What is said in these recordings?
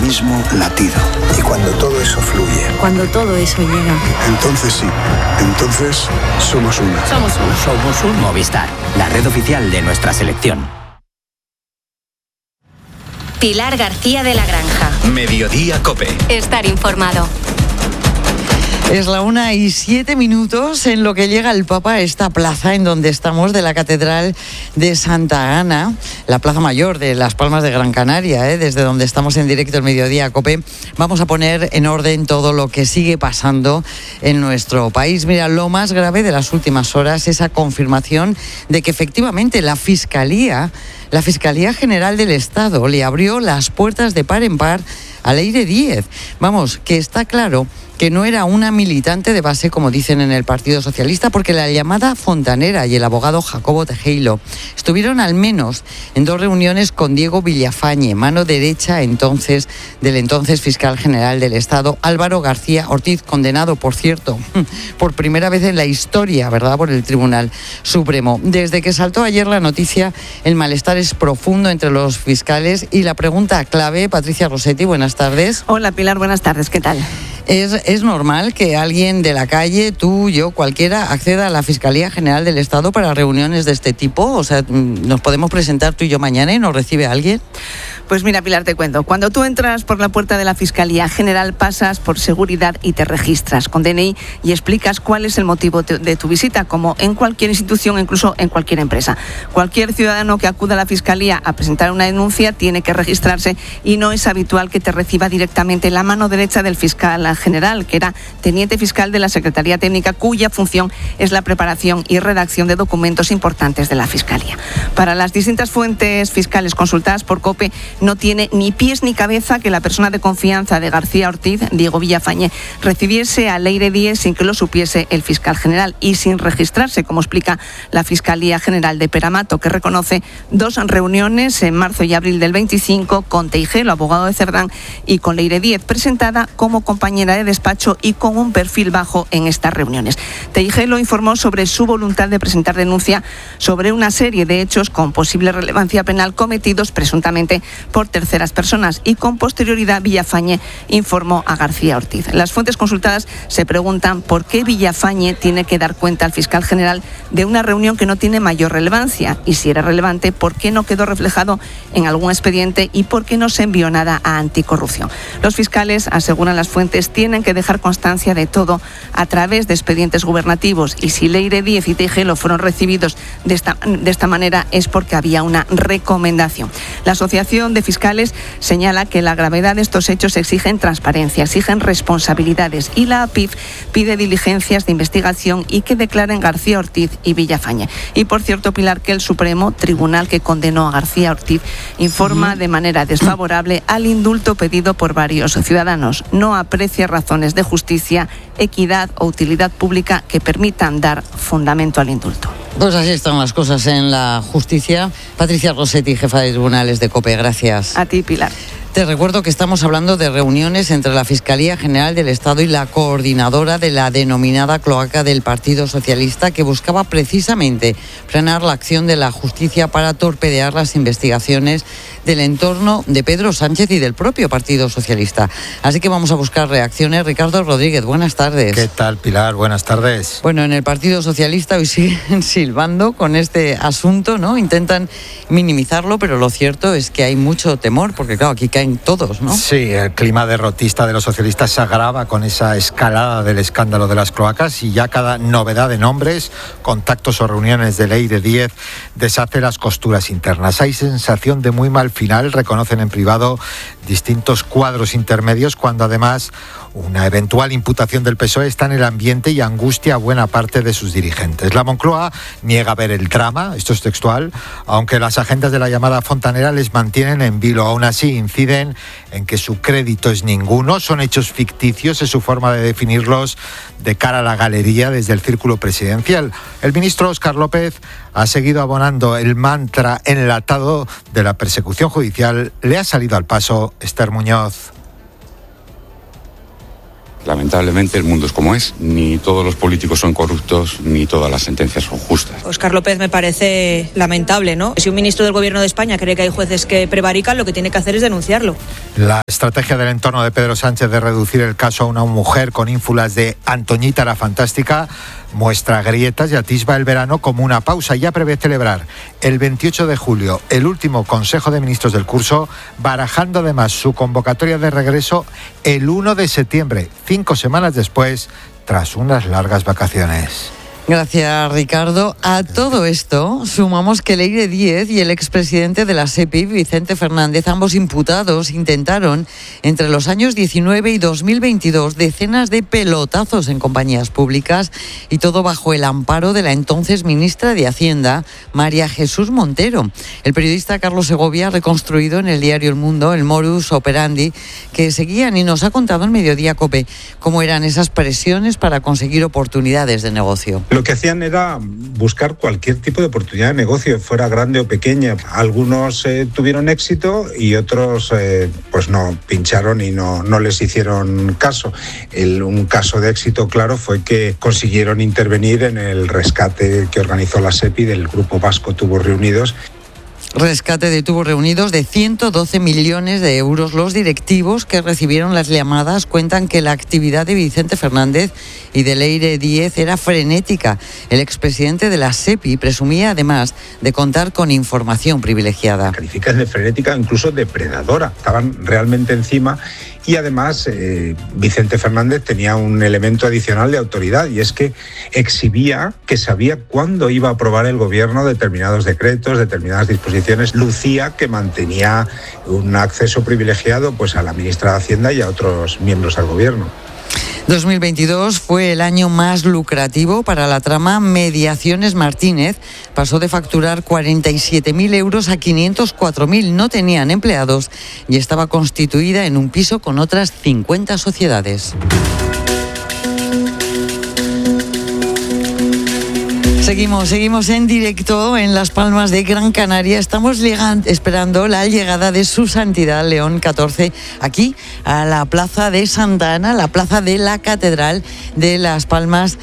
mismo latido. Y cuando todo eso fluye. Cuando todo eso llega. Entonces sí. Entonces somos uno. Somos uno. Somos un Movistar, la red oficial de nuestra selección. Pilar García de la Granja. Mediodía COPE. Estar informado. Es la 1:07 en lo que llega el Papa a esta plaza en donde estamos, de la Catedral de Santa Ana, la plaza mayor de Las Palmas de Gran Canaria, desde donde estamos en directo el Mediodía COPE. Vamos a poner en orden todo lo que sigue pasando en nuestro país. Mira, lo más grave de las últimas horas, esa confirmación de que efectivamente la Fiscalía General del Estado le abrió las puertas de par en par a Leire Díez. Vamos, que está claro que no era una militante de base, como dicen en el Partido Socialista, porque la llamada fontanera y el abogado Jacobo Tejero estuvieron al menos en 2 reuniones con Diego Villafañe, mano derecha del entonces fiscal general del Estado, Álvaro García Ortiz, condenado, por cierto, por primera vez en la historia, ¿verdad?, por el Tribunal Supremo. Desde que saltó ayer la noticia, el malestar es profundo entre los fiscales y la pregunta clave, Patricia Rossetti, buenas tardes. Hola Pilar, buenas tardes, ¿qué tal? ¿Es normal que alguien de la calle, tú, yo, cualquiera, acceda a la Fiscalía General del Estado para reuniones de este tipo? O sea, ¿nos podemos presentar tú y yo mañana y nos recibe alguien? Pues mira, Pilar, te cuento. Cuando tú entras por la puerta de la Fiscalía General, pasas por seguridad y te registras con DNI y explicas cuál es el motivo de tu visita, como en cualquier institución, incluso en cualquier empresa. Cualquier ciudadano que acuda a la Fiscalía a presentar una denuncia tiene que registrarse y no es habitual que te reciba directamente la mano derecha del fiscal general, que era teniente fiscal de la Secretaría Técnica, cuya función es la preparación y redacción de documentos importantes de la Fiscalía. Para las distintas fuentes fiscales consultadas por COPE, no tiene ni pies ni cabeza que la persona de confianza de García Ortiz, Diego Villafañe, recibiese a Leire Díez sin que lo supiese el fiscal general y sin registrarse, como explica la Fiscalía General de Peramato, que reconoce 2 reuniones en marzo y abril del 25 con Tejero, abogado de Cerdán, y con Leire Díez, presentada como compañera de despacho y con un perfil bajo en estas reuniones. Tejero informó sobre su voluntad de presentar denuncia sobre una serie de hechos con posible relevancia penal cometidos presuntamente por terceras personas, y con posterioridad Villafañe informó a García Ortiz. Las fuentes consultadas se preguntan por qué Villafañe tiene que dar cuenta al fiscal general de una reunión que no tiene mayor relevancia, y si era relevante, por qué no quedó reflejado en algún expediente y por qué no se envió nada a Anticorrupción. Los fiscales, aseguran las fuentes, tienen que dejar constancia de todo a través de expedientes gubernativos, y si Leire Díez y Tejero fueron recibidos de esta manera es porque había una recomendación. La Asociación de Fiscales señala que la gravedad de estos hechos exigen transparencia, exigen responsabilidades, y la APIF pide diligencias de investigación y que declaren García Ortiz y Villafañe. Y por cierto, Pilar, que el Supremo Tribunal que condenó a García Ortiz informa de manera desfavorable al indulto pedido por varios ciudadanos. No aprecia razones de justicia, equidad o utilidad pública que permitan dar fundamento al indulto. Pues así están las cosas en la justicia. Patricia Rossetti, jefa de tribunales de COPE, gracias. A ti, Pilar. Te recuerdo que estamos hablando de reuniones entre la Fiscalía General del Estado y la coordinadora de la denominada cloaca del Partido Socialista, que buscaba precisamente frenar la acción de la justicia para torpedear las investigaciones del entorno de Pedro Sánchez y del propio Partido Socialista. Así que vamos a buscar reacciones. Ricardo Rodríguez, buenas tardes. ¿Qué tal, Pilar? Buenas tardes. Bueno, en el Partido Socialista hoy siguen silbando con este asunto, ¿no? Intentan minimizarlo, pero lo cierto es que hay mucho temor, porque claro, aquí caen todos, ¿no? Sí, el clima derrotista de los socialistas se agrava con esa escalada del escándalo de las cloacas, y ya cada novedad de nombres, contactos o reuniones de Leire Díez deshace las costuras internas. Hay sensación de muy mal final, reconocen en privado distintos cuadros intermedios, cuando además una eventual imputación del PSOE está en el ambiente y angustia a buena parte de sus dirigentes. La Moncloa niega ver el drama, esto es textual, aunque las agendas de la llamada fontanera les mantienen en vilo. Aún así inciden en que su crédito es ninguno, son hechos ficticios, es su forma de definirlos de cara a la galería desde el círculo presidencial. El ministro Óscar López ha seguido abonando el mantra enlatado de la persecución judicial. Le ha salido al paso Esther Muñoz. Lamentablemente el mundo es como es, ni todos los políticos son corruptos, ni todas las sentencias son justas. Óscar López me parece lamentable, ¿no? Si un ministro del Gobierno de España cree que hay jueces que prevarican, lo que tiene que hacer es denunciarlo. La estrategia del entorno de Pedro Sánchez de reducir el caso a una mujer con ínfulas de Antoñita la Fantástica muestra grietas y atisba el verano como una pausa. Ya prevé celebrar el 28 de julio el último Consejo de Ministros del curso, barajando además su convocatoria de regreso el 1 de septiembre, 5 semanas después, tras unas largas vacaciones. Gracias, Ricardo. A todo esto sumamos que Leire Díez y el expresidente de la SEPI, Vicente Fernández, ambos imputados, intentaron entre los años 19 y 2022 decenas de pelotazos en compañías públicas, y todo bajo el amparo de la entonces ministra de Hacienda, María Jesús Montero. El periodista Carlos Segovia ha reconstruido en el diario El Mundo el modus operandi que seguían y nos ha contado en Mediodía COPE cómo eran esas presiones para conseguir oportunidades de negocio. Lo que hacían era buscar cualquier tipo de oportunidad de negocio, fuera grande o pequeña. Algunos tuvieron éxito y otros pues no, pincharon y no les hicieron caso. Un caso de éxito, claro, fue que consiguieron intervenir en el rescate que organizó la SEPI del Grupo Vasco Tubos Reunidos. Rescate de tubos reunidos de 112 millones de euros. Los directivos que recibieron las llamadas cuentan que la actividad de Vicente Fernández y de Leire Díez era frenética. El expresidente de la SEPI presumía además de contar con información privilegiada. Califican de frenética, incluso depredadora. Estaban realmente encima. Y además, Vicente Fernández tenía un elemento adicional de autoridad, y es que exhibía que sabía cuándo iba a aprobar el gobierno determinados decretos, determinadas disposiciones. Lucía que mantenía un acceso privilegiado pues a la ministra de Hacienda y a otros miembros del gobierno. 2022 fue el año más lucrativo para la trama Mediaciones Martínez. Pasó de facturar 47.000 euros a 504.000. No tenían empleados y estaba constituida en un piso con otras 50 sociedades. Seguimos en directo en Las Palmas de Gran Canaria. Estamos esperando la llegada de Su Santidad León XIV aquí a la Plaza de Santa Ana, la plaza de la Catedral de Las Palmas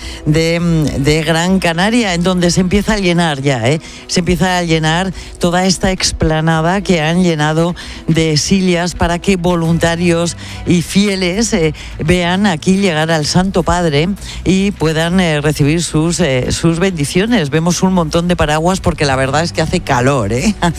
de Gran Canaria, en donde se empieza a llenar ya, se empieza a llenar toda esta explanada que han llenado de sillas para que voluntarios y fieles vean aquí llegar al Santo Padre y puedan recibir sus bendiciones. Vemos un montón de paraguas porque la verdad es que hace calor,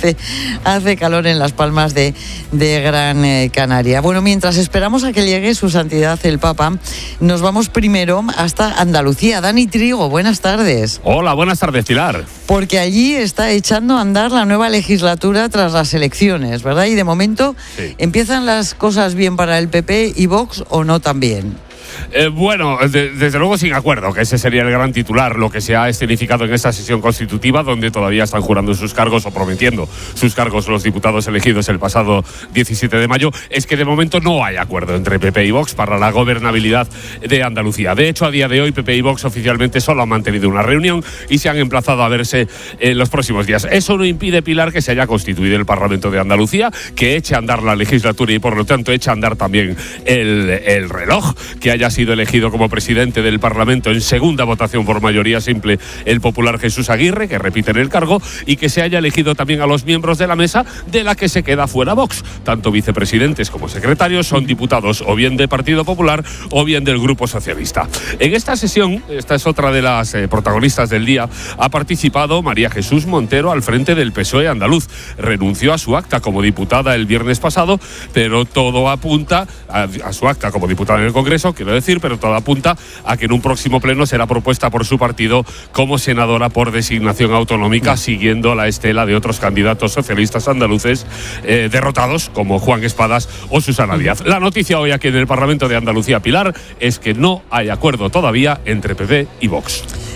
hace calor en Las Palmas de Gran Canaria. Bueno, mientras esperamos a que llegue Su Santidad el Papa, nos vamos primero hasta Andalucía. Dani Trigo, buenas tardes. Hola, buenas tardes, Pilar. Porque allí está echando a andar la nueva legislatura tras las elecciones, ¿verdad? Y de momento, sí. ¿Empiezan las cosas bien para el PP y Vox o no tan bien? Bueno, desde luego sin acuerdo, que ese sería el gran titular, lo que se ha escenificado en esta sesión constitutiva, donde todavía están jurando sus cargos o prometiendo sus cargos los diputados elegidos el pasado 17 de mayo, es que de momento no hay acuerdo entre PP y Vox para la gobernabilidad de Andalucía. De hecho, a día de hoy, PP y Vox oficialmente solo han mantenido una reunión y se han emplazado a verse en los próximos días. Eso no impide, Pilar, que se haya constituido el Parlamento de Andalucía, que eche a andar la legislatura y por lo tanto eche a andar también el reloj, que haya sido elegido como presidente del Parlamento en segunda votación por mayoría simple el popular Jesús Aguirre, que repite en el cargo, y que se haya elegido también a los miembros de la mesa, de la que se queda fuera Vox. Tanto vicepresidentes como secretarios son diputados o bien del Partido Popular o bien del Grupo Socialista. En esta sesión, esta es otra de las protagonistas del día, ha participado María Jesús Montero al frente del PSOE andaluz. Renunció a su acta como diputada el viernes pasado, pero todo apunta a su acta como diputada en el Congreso, quiero decir, pero todo apunta a que en un próximo pleno será propuesta por su partido como senadora por designación autonómica, siguiendo la estela de otros candidatos socialistas andaluces derrotados, como Juan Espadas o Susana Díaz. La noticia hoy aquí en el Parlamento de Andalucía, Pilar, es que no hay acuerdo todavía entre PP y Vox.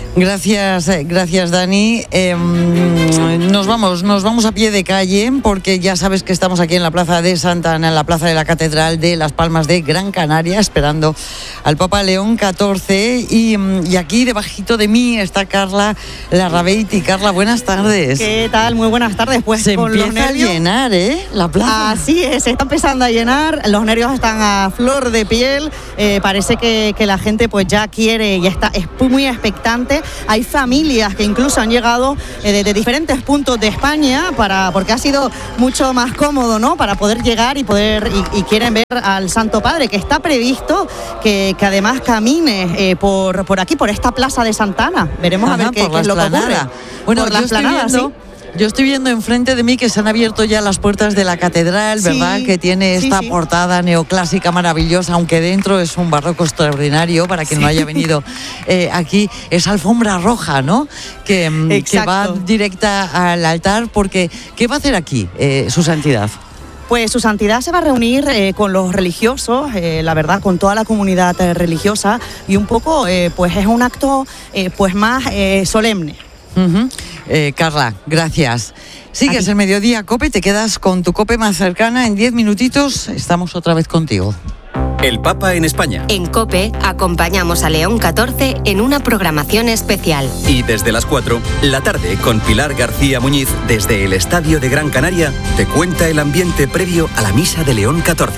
Gracias, Dani. Nos vamos a pie de calle porque ya sabes que estamos aquí en la Plaza de Santa Ana, en la Plaza de la Catedral de Las Palmas de Gran Canaria, esperando al Papa León XIV. Y aquí debajito de mí está Carla Larrabeiti. Carla, buenas tardes. ¿Qué tal? Muy buenas tardes. Pues se con empieza los nervios, a llenar, la plaza. Así es, se está empezando a llenar. Los nervios están a flor de piel. Parece que la gente pues ya quiere y es muy expectante. Hay familias que incluso han llegado de diferentes puntos de España porque ha sido mucho más cómodo, ¿no? Para poder llegar y quieren ver al Santo Padre, que está previsto que además camine por aquí, por esta plaza de Santa Ana. Veremos a ver qué es lo que ocurre. Bueno, por la esplanada, sí. Yo estoy viendo enfrente de mí que se han abierto ya las puertas de la catedral, ¿verdad? Que tiene esta portada neoclásica maravillosa, aunque dentro es un barroco extraordinario, para quien no haya venido aquí. Es alfombra roja, ¿no? Que va directa al altar, porque ¿qué va a hacer aquí su santidad? Pues su santidad se va a reunir con los religiosos, la verdad, con toda la comunidad religiosa, y un poco, pues es un acto pues más solemne. Carla, gracias. Sigues el Mediodía COPE, te quedas con tu COPE más cercana. En 10 minutitos estamos otra vez contigo. El Papa en España. En COPE acompañamos a León XIV en una programación especial. Y desde las 4, la tarde, con Pilar García Muñiz, desde el Estadio de Gran Canaria, te cuenta el ambiente previo a la misa de León XIV.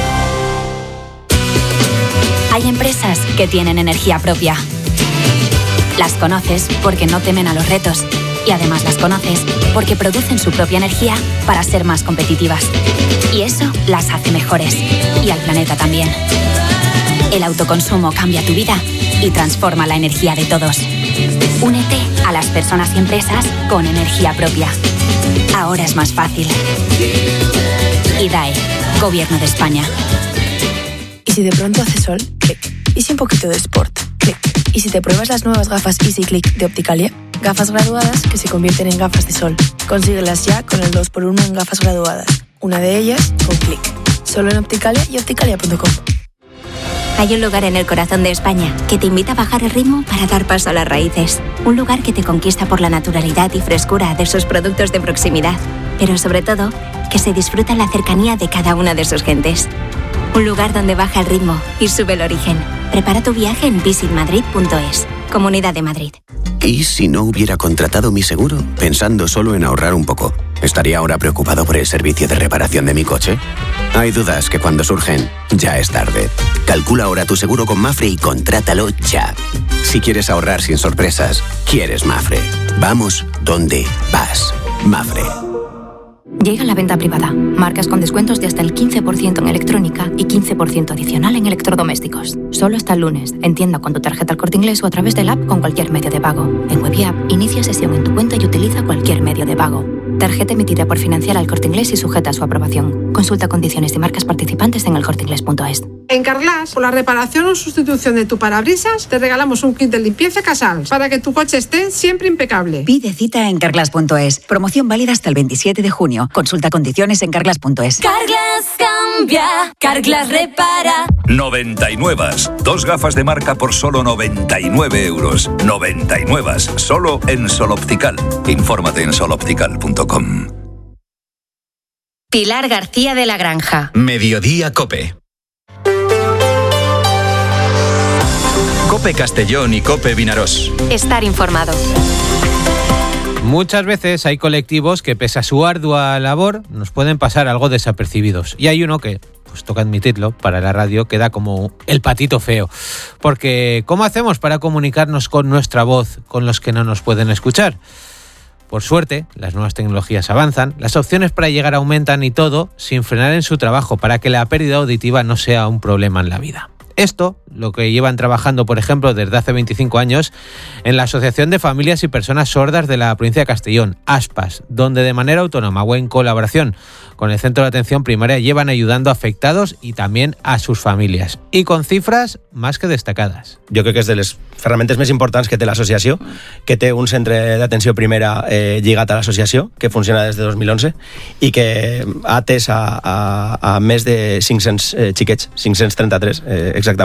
Hay empresas que tienen energía propia. Las conoces porque no temen a los retos. Y además las conoces porque producen su propia energía para ser más competitivas. Y eso las hace mejores. Y al planeta también. El autoconsumo cambia tu vida y transforma la energía de todos. Únete a las personas y empresas con energía propia. Ahora es más fácil. IDAE, Gobierno de España. ¿Y si de pronto hace sol? Clic. ¿Y si un poquito de sport? Clic. ¿Y si te pruebas las nuevas gafas Easy Click de Opticalia? Gafas graduadas que se convierten en gafas de sol. Consíguelas ya con el 2x1 en gafas graduadas. Una de ellas con Click. Solo en Opticalia y opticalia.com. Hay un lugar en el corazón de España que te invita a bajar el ritmo para dar paso a las raíces. Un lugar que te conquista por la naturalidad y frescura de sus productos de proximidad. Pero sobre todo, que se disfruta en la cercanía de cada una de sus gentes. Un lugar donde baja el ritmo y sube el origen. Prepara tu viaje en visitmadrid.es. Comunidad de Madrid. ¿Y si no hubiera contratado mi seguro? Pensando solo en ahorrar un poco. ¿Estaría ahora preocupado por el servicio de reparación de mi coche? Hay dudas que cuando surgen, ya es tarde. Calcula ahora tu seguro con Mapfre y contrátalo ya. Si quieres ahorrar sin sorpresas, quieres Mapfre. Vamos donde vas. Mapfre. Llega la venta privada. Marcas con descuentos de hasta el 15% en electrónica y 15% adicional en electrodomésticos. Solo hasta el lunes. En tienda con tu tarjeta El Corte Inglés o a través del app con cualquier medio de pago. En web y app, inicia sesión en tu cuenta y utiliza cualquier medio de pago. Tarjeta emitida por Financiera El Corte Inglés y sujeta a su aprobación. Consulta condiciones y marcas participantes en elcorteinglés.es. En Carglass, por la reparación o sustitución de tu parabrisas, te regalamos un kit de limpieza Casals para que tu coche esté siempre impecable. Pide cita en Carglass.es. Promoción válida hasta el 27 de junio. Consulta condiciones en Carglass.es. Carglass cambia, Carglass repara. 99. 2 gafas de marca por solo 99 euros. 99. Solo en Sol Optical. Infórmate en soloptical.com. Pilar García de la Granja. Mediodía COPE. COPE Castellón y COPE Vinarós. Estar informado. Muchas veces hay colectivos que, pese a su ardua labor, nos pueden pasar algo desapercibidos. Y hay uno que, pues toca admitirlo, para la radio queda como el patito feo. Porque, ¿cómo hacemos para comunicarnos con nuestra voz con los que no nos pueden escuchar? Por suerte, las nuevas tecnologías avanzan, las opciones para llegar aumentan y todo sin frenar en su trabajo para que la pérdida auditiva no sea un problema en la vida. Esto, lo que llevan trabajando, por ejemplo, desde hace 25 años en la Asociación de Familias y Personas Sordas de la provincia de Castellón, ASPAS, donde de manera autónoma o en colaboración con el Centro de Atención Primaria llevan ayudando a afectados y también a sus familias. I con cifres més que destacades. Jo crec que és de les ferramentes més importants que té l'associació, que té un centre d'atenció primera lligat a l'associació, que funciona des de 2011, i que ha atès a més de 500 xiquets, 533 exactament.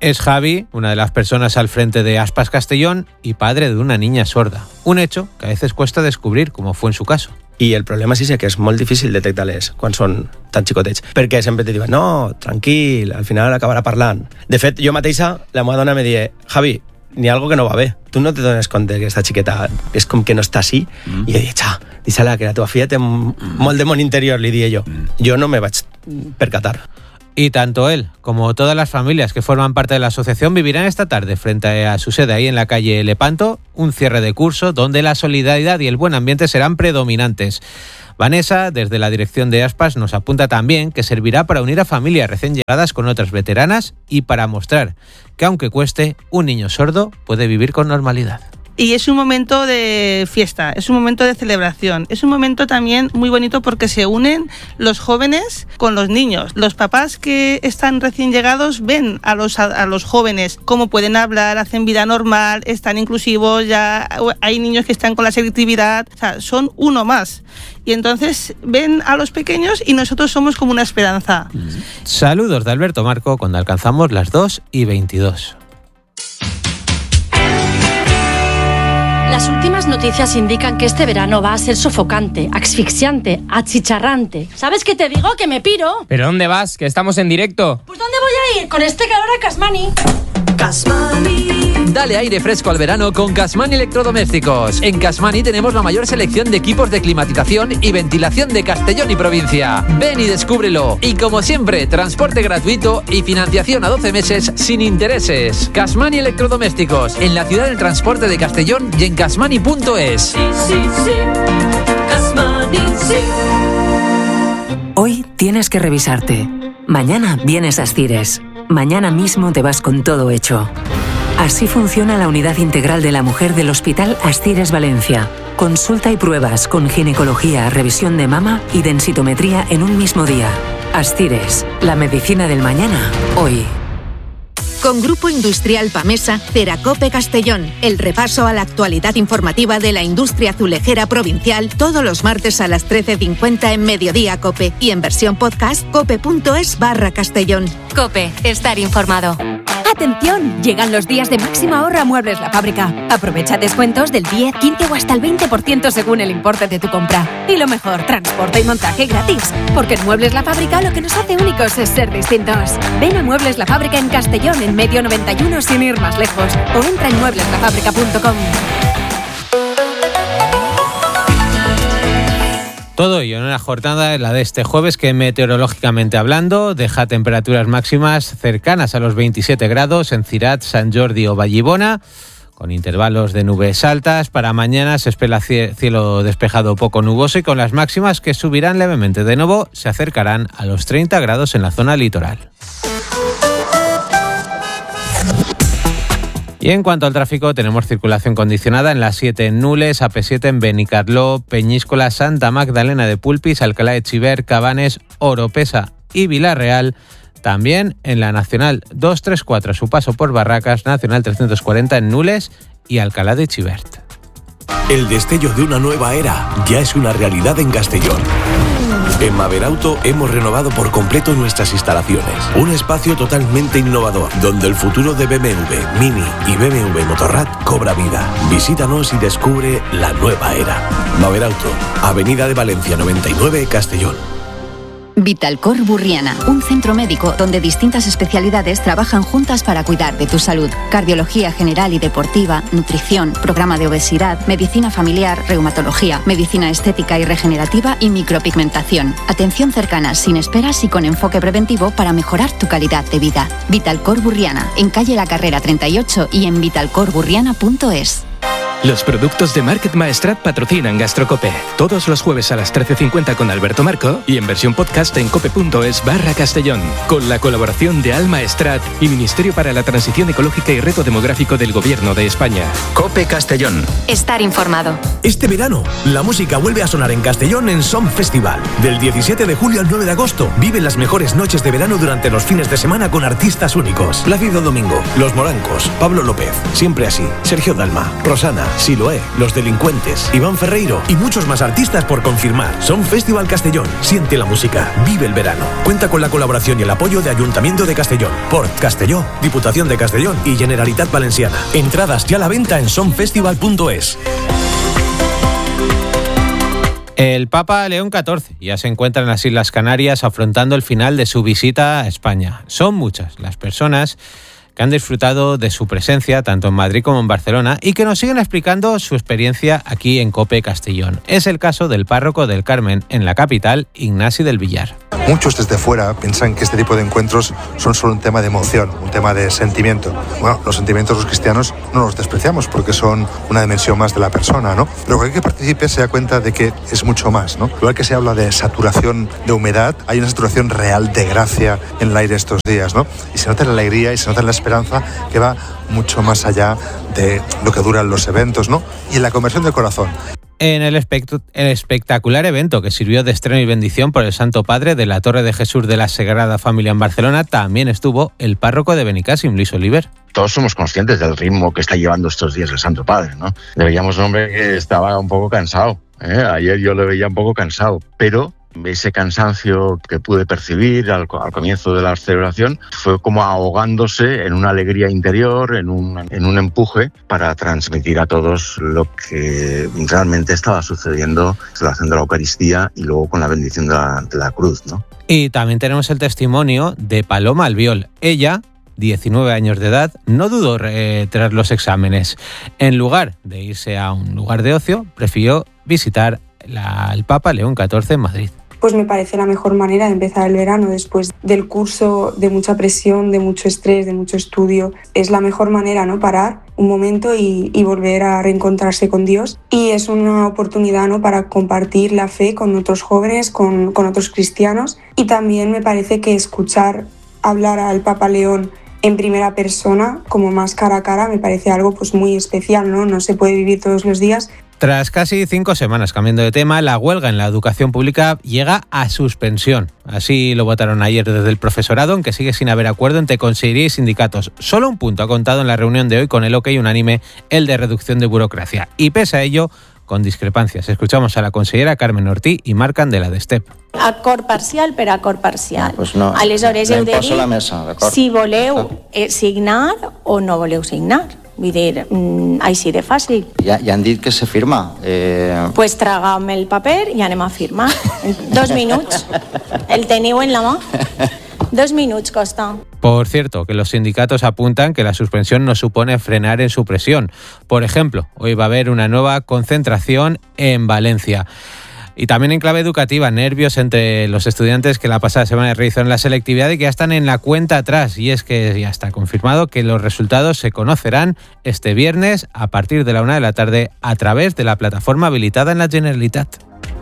Es Javi, una de las personas al frente de Aspas Castellón y padre de una niña sorda. Un hecho que a veces cuesta descobrir, como fue en su caso. I el problema sí que és molt difícil detectar-les quan són tan xicotets, perquè sempre te diuen, no, tranquil, al final acabarà parlant. De fet, jo mateixa, la meva dona me deia, Javi, n'hi ha algo que no va bé. Tu no te dones compte que aquesta xiqueta és com que no està així? I jo dic, deixa-la, que la teva filla té molt de món interior, li diria jo. Jo no me vaig percatar. Y tanto él como todas las familias que forman parte de la asociación vivirán esta tarde frente a su sede ahí en la calle Lepanto, un cierre de curso donde la solidaridad y el buen ambiente serán predominantes. Vanessa, desde la dirección de Aspas, nos apunta también que servirá para unir a familias recién llegadas con otras veteranas y para mostrar que aunque cueste, un niño sordo puede vivir con normalidad. Y es un momento de fiesta, es un momento de celebración, es un momento también muy bonito porque se unen los jóvenes con los niños. Los papás que están recién llegados ven a los jóvenes cómo pueden hablar, hacen vida normal, están inclusivos, ya hay niños que están con la selectividad, o sea, son uno más. Y entonces ven a los pequeños y nosotros somos como una esperanza. Saludos de Alberto Marco cuando alcanzamos las 2:22. Las últimas noticias indican que este verano va a ser sofocante, asfixiante, achicharrante. ¿Sabes qué te digo? ¡Que me piro! ¿Pero dónde vas? Que estamos en directo. ¿Pues dónde voy a ir? Con este calor a Casmani. Casmani. Dale aire fresco al verano con Casmani Electrodomésticos. En Casmani tenemos la mayor selección de equipos de climatización y ventilación de Castellón y provincia. Ven y descúbrelo. Y como siempre, transporte gratuito y financiación a 12 meses sin intereses. Casmani Electrodomésticos, en la ciudad del transporte de Castellón y en casmani.es. Sí, sí, sí. Casmani, sí. Hoy tienes que revisarte. Mañana vienes a Astires. Mañana mismo te vas con todo hecho. Así funciona la unidad integral de la mujer del Hospital Astires Valencia. Consulta y pruebas con ginecología, revisión de mama y densitometría en un mismo día. Astires, la medicina del mañana, hoy. Con Grupo Industrial Pamesa, Ceracope Castellón. El repaso a la actualidad informativa de la industria azulejera provincial todos los martes a las 13:50 en Mediodía Cope y en versión podcast cope.es/Castellón. COPE, estar informado. ¡Atención! Llegan los días de máximo ahorro a Muebles La Fábrica. Aprovecha descuentos del 10, 15 o hasta el 20% según el importe de tu compra. Y lo mejor, transporte y montaje gratis. Porque en Muebles La Fábrica lo que nos hace únicos es ser distintos. Ven a Muebles La Fábrica en Castellón, en Medio 91 sin ir más lejos. O entra en muebleslafábrica.com. Todo ello en una jornada, la de este jueves, que meteorológicamente hablando deja temperaturas máximas cercanas a los 27 grados en Cirat, Sant Jordi o Vallibona, con intervalos de nubes altas. Para mañana se espera cielo despejado poco nuboso y con las máximas que subirán levemente. De nuevo se acercarán a los 30 grados en la zona litoral. Y en cuanto al tráfico, tenemos circulación condicionada en la 7 en Nules, AP7 en Benicarló, Peñíscola, Santa Magdalena de Pulpis, Alcalá de Chiver, Cabanes, Oropesa y Vilarreal. También en la Nacional 234 a su paso por Barracas, Nacional 340 en Nules y Alcalá de Chivert. El destello de una nueva era ya es una realidad en Castellón. En Maberauto hemos renovado por completo nuestras instalaciones. Un espacio totalmente innovador, donde el futuro de BMW, Mini y BMW Motorrad cobra vida. Visítanos y descubre la nueva era. Maberauto, Avenida de Valencia 99, Castellón. Vitalcor Burriana, un centro médico donde distintas especialidades trabajan juntas para cuidar de tu salud. Cardiología general y deportiva, nutrición, programa de obesidad, medicina familiar, reumatología, medicina estética y regenerativa y micropigmentación. Atención cercana, sin esperas y con enfoque preventivo para mejorar tu calidad de vida. Vitalcor Burriana, en calle La Carrera 38 y en vitalcorburriana.es. Los productos de Market Maestrat patrocinan Gastrocope. Todos los jueves a las 13:50 con Alberto Marco y en versión podcast en cope.es/Castellón. Con la colaboración de Al Maestrat y Ministerio para la Transición Ecológica y Reto Demográfico del Gobierno de España. Cope Castellón. Estar informado. Este verano, la música vuelve a sonar en Castellón en Som Festival. Del 17 de julio al 9 de agosto, vive las mejores noches de verano durante los fines de semana con artistas únicos. Plácido Domingo, Los Morancos, Pablo López, Siempre Así, Sergio Dalma, Rosana, Siloé, Los Delincuentes, Iván Ferreiro y muchos más artistas por confirmar. Son Festival Castellón. Siente la música, vive el verano. Cuenta con la colaboración y el apoyo de Ayuntamiento de Castellón, Port Castelló, Diputación de Castellón y Generalitat Valenciana. Entradas ya a la venta en sonfestival.es. El Papa León XIV ya se encuentra en las Islas Canarias afrontando el final de su visita a España. Son muchas las personas que han disfrutado de su presencia tanto en Madrid como en Barcelona y que nos siguen explicando su experiencia aquí en COPE Castellón. Es el caso del párroco del Carmen en la capital, Ignasi del Villar. Muchos desde fuera piensan que este tipo de encuentros son solo un tema de emoción, un tema de sentimiento. Bueno, los sentimientos los cristianos no los despreciamos porque son una dimensión más de la persona, ¿no? Pero cualquier que participe se da cuenta de que es mucho más, ¿no? Igual que se habla de saturación de humedad, hay una saturación real de gracia en el aire estos días, ¿no? Y se nota la alegría y se nota la esperanza que va mucho más allá de lo que duran los eventos, ¿no? Y en la conversión del corazón. En el espectacular evento que sirvió de estreno y bendición por el Santo Padre de la Torre de Jesús de la Sagrada Familia en Barcelona, también estuvo el párroco de Benicàssim, Luis Oliver. Todos somos conscientes del ritmo que está llevando estos días el Santo Padre, ¿no? Le veíamos un hombre que estaba un poco cansado, ¿eh? Ayer yo le veía un poco cansado, pero ese cansancio que pude percibir al comienzo de la celebración fue como ahogándose en una alegría interior, en un empuje para transmitir a todos lo que realmente estaba sucediendo en la celebración de la Eucaristía y luego con la bendición de la cruz, ¿no? Y también tenemos el testimonio de Paloma Albiol. Ella, 19 años de edad, no dudó tras los exámenes. En lugar de irse a un lugar de ocio, prefirió visitar al Papa León XIV en Madrid. Pues me parece la mejor manera de empezar el verano después del curso de mucha presión, de mucho estrés, de mucho estudio. Es la mejor manera, ¿no? Parar un momento y volver a reencontrarse con Dios. Y es una oportunidad, ¿no? Para compartir la fe con otros jóvenes, con otros cristianos. Y también me parece que escuchar hablar al Papa León en primera persona, como más cara a cara, me parece algo pues muy especial, ¿no? No se puede vivir todos los días. Tras casi 5 semanas cambiando de tema, la huelga en la educación pública llega a suspensión. Así lo votaron ayer desde el profesorado, aunque sigue sin haber acuerdo entre consejería y sindicatos. Solo un punto ha contado en la reunión de hoy con el ok unánime, el de reducción de burocracia. Y pese a ello, con discrepancias. Escuchamos a la consellera Carmen Ortí i Marc Candela d'Estep. Acord parcial per acord parcial. Pues no, aleshores heu de dir mesa, si voleu signar o no voleu signar. Vull dir, així de fàcil. Ja han dit que se firma. Pues traga'm el paper i anem a firmar. En 2 minuts. El teniu en la mà? 2 minutos costa. Por cierto, que los sindicatos apuntan que la suspensión no supone frenar en su presión. Por ejemplo, hoy va a haber una nueva concentración en Valencia. Y también en clave educativa, nervios entre los estudiantes que la pasada semana realizaron la selectividad y que ya están en la cuenta atrás. Y es que ya está confirmado que los resultados se conocerán este viernes a partir de la 1 de la tarde a través de la plataforma habilitada en la Generalitat.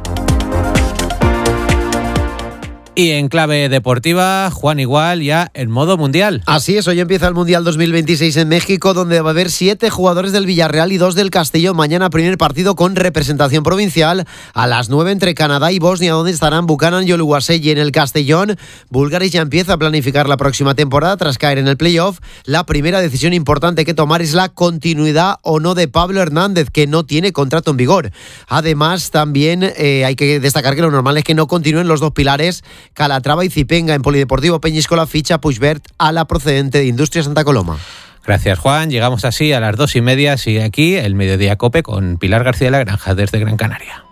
Y en clave deportiva, Juan, igual ya en modo mundial. Así es, hoy empieza el Mundial 2026 en México, donde va a haber 7 jugadores del Villarreal y 2 del Castellón. Mañana primer partido con representación provincial a las 9 entre Canadá y Bosnia, donde estarán Buchanan y Oluwaseyi. En el Castellón, Bulgaris ya empieza a planificar la próxima temporada tras caer en el playoff. La primera decisión importante que tomar es la continuidad o no de Pablo Hernández, que no tiene contrato en vigor. Además, también hay que destacar que lo normal es que no continúen los 2 pilares Calatrava y Zipenga. En Polideportivo Peñíscola ficha Puigvert a la procedente de Industria Santa Coloma. Gracias, Juan. Llegamos así a las 2:30. Sigue aquí el Mediodía COPE con Pilar García de la Granja desde Gran Canaria.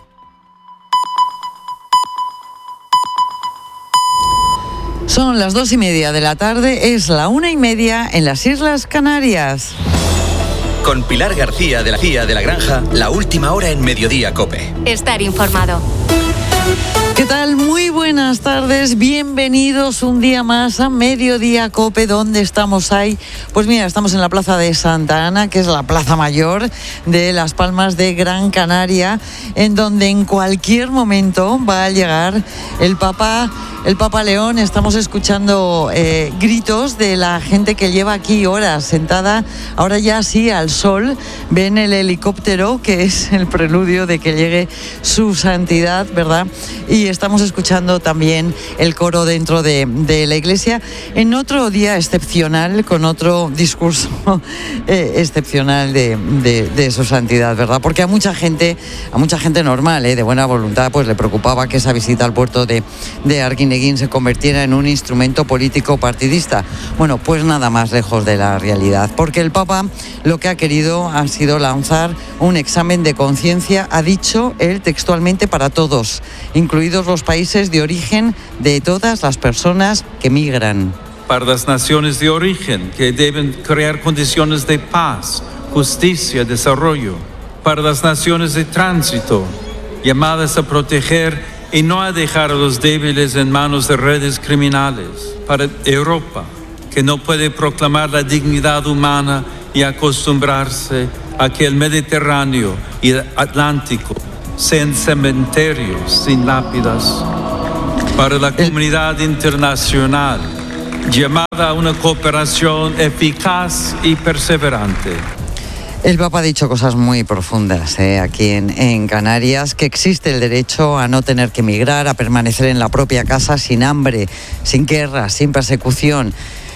Son las 2:30 de la tarde, es la 1:30 en las Islas Canarias. Con Pilar García de la Granja, la última hora en Mediodía COPE. Estar informado. ¿Qué tal? Muy buenas tardes, bienvenidos un día más a Mediodía COPE. ¿Dónde estamos ahí? Pues mira, estamos en la Plaza de Santa Ana, que es la plaza mayor de Las Palmas de Gran Canaria, en donde en cualquier momento va a llegar el Papa León. Estamos escuchando gritos de la gente que lleva aquí horas sentada, ahora ya sí al sol. Ven el helicóptero, que es el preludio de que llegue su santidad, ¿verdad? Y estamos escuchando también el coro dentro de la iglesia en otro día excepcional, con otro discurso excepcional de su santidad, ¿verdad? Porque a mucha gente normal, de buena voluntad, pues le preocupaba que esa visita al puerto de Arguineguín se convirtiera en un instrumento político partidista. Bueno, pues nada más lejos de la realidad, porque el Papa lo que ha querido ha sido lanzar un examen de conciencia, ha dicho él textualmente, para todos, incluidos los países de origen de todas las personas que migran. Para las naciones de origen, que deben crear condiciones de paz, justicia, desarrollo. Para las naciones de tránsito, llamadas a proteger y no a dejar a los débiles en manos de redes criminales. Para Europa, que no puede proclamar la dignidad humana y acostumbrarse a que el Mediterráneo y el Atlántico sean cementerios sin lápidas. Para la comunidad internacional, llamada a una cooperación eficaz y perseverante. El Papa ha dicho cosas muy profundas aquí en Canarias, que existe el derecho a no tener que emigrar, a permanecer en la propia casa sin hambre, sin guerra, sin persecución,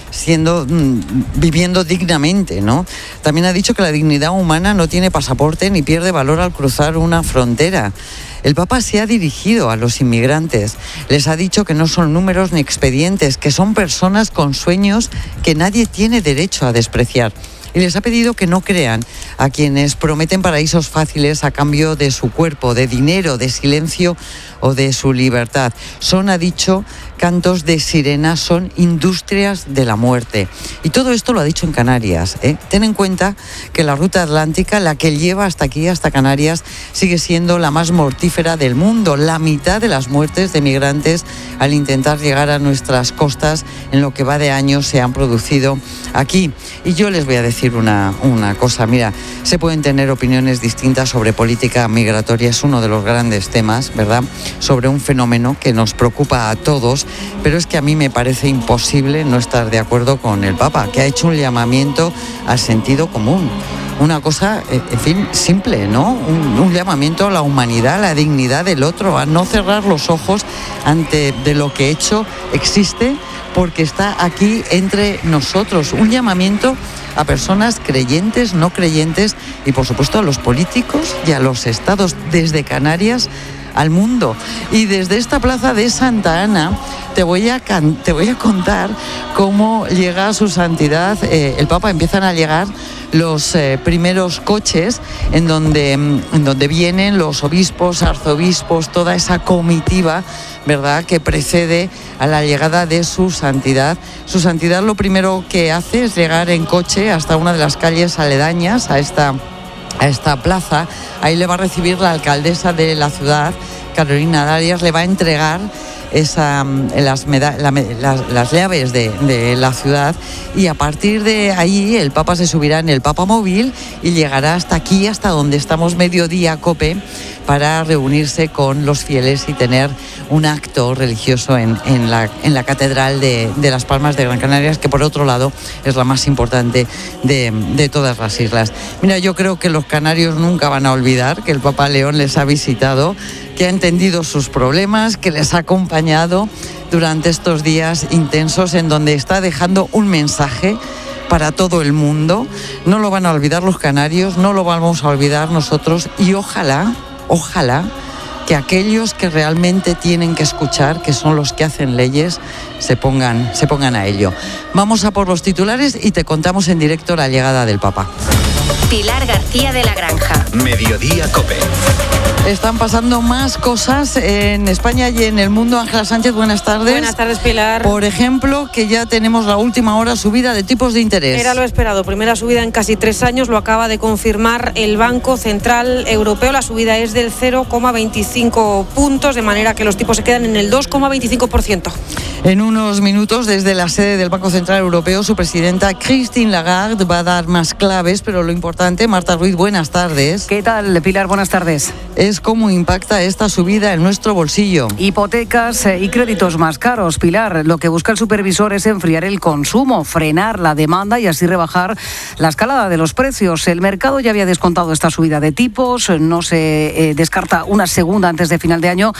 viviendo dignamente, ¿no? También ha dicho que la dignidad humana no tiene pasaporte ni pierde valor al cruzar una frontera. El Papa se ha dirigido a los inmigrantes, les ha dicho que no son números ni expedientes, que son personas con sueños que nadie tiene derecho a despreciar. Y les ha pedido que no crean a quienes prometen paraísos fáciles a cambio de su cuerpo, de dinero, de silencio o de su libertad. Son, ha dicho, cantos de sirena, son industrias de la muerte. Y todo esto lo ha dicho en Canarias. Ten en cuenta que la ruta atlántica, la que lleva hasta aquí, hasta Canarias, sigue siendo la más mortífera del mundo. La mitad de las muertes de migrantes al intentar llegar a nuestras costas en lo que va de año se han producido aquí. Y yo les voy a decir una cosa, mira, se pueden tener opiniones distintas sobre política migratoria, es uno de los grandes temas, ¿verdad?, sobre un fenómeno que nos preocupa a todos, pero es que a mí me parece imposible no estar de acuerdo con el Papa, que ha hecho un llamamiento al sentido común. Una cosa, en fin, simple, ¿no? Un llamamiento a la humanidad, a la dignidad del otro, a no cerrar los ojos ante de lo que hecho existe, porque está aquí entre nosotros. Un llamamiento a personas creyentes, no creyentes, y por supuesto a los políticos y a los estados, desde Canarias al mundo. Y desde esta plaza de Santa Ana te voy a contar cómo llega su santidad el Papa. Empiezan a llegar los primeros coches en donde vienen los obispos, arzobispos, toda esa comitiva, ¿verdad?, que precede a la llegada de su santidad. Su santidad lo primero que hace es llegar en coche hasta una de las calles aledañas a esta plaza. Ahí le va a recibir la alcaldesa de la ciudad, Carolina Darias, le va a entregar las llaves de la ciudad, y a partir de ahí el Papa se subirá en el Papa Móvil y llegará hasta aquí, hasta donde estamos, Mediodía Cope, para reunirse con los fieles y tener un acto religioso en la Catedral de Las Palmas de Gran Canaria, que por otro lado es la más importante de todas las islas. Mira, yo creo que los canarios nunca van a olvidar que el Papa León les ha visitado, que ha entendido sus problemas, que les ha acompañado durante estos días intensos en donde está dejando un mensaje para todo el mundo. No lo van a olvidar los canarios, no lo vamos a olvidar nosotros, y ojalá que aquellos que realmente tienen que escuchar, que son los que hacen leyes, se pongan a ello. Vamos a por los titulares y te contamos en directo la llegada del Papa. Pilar García de la Granja. Mediodía Cope. Están pasando más cosas en España y en el mundo. Ángela Sánchez, buenas tardes. Buenas tardes, Pilar. Por ejemplo, que ya tenemos la última hora subida de tipos de interés. Era lo esperado, primera subida en casi 3 años, lo acaba de confirmar el Banco Central Europeo. La subida es del 0,25 puntos, de manera que los tipos se quedan en el 2,25%. En unos minutos, desde la sede del Banco Central Europeo, su presidenta Christine Lagarde va a dar más claves, pero lo importante, Marta Ruiz, buenas tardes. ¿Qué tal, Pilar? Buenas tardes. Es cómo impacta esta subida en nuestro bolsillo. Hipotecas y créditos más caros, Pilar. Lo que busca el supervisor es enfriar el consumo, frenar la demanda y así rebajar la escalada de los precios. El mercado ya había descontado esta subida de tipos, no se descarta una segunda antes de final de año,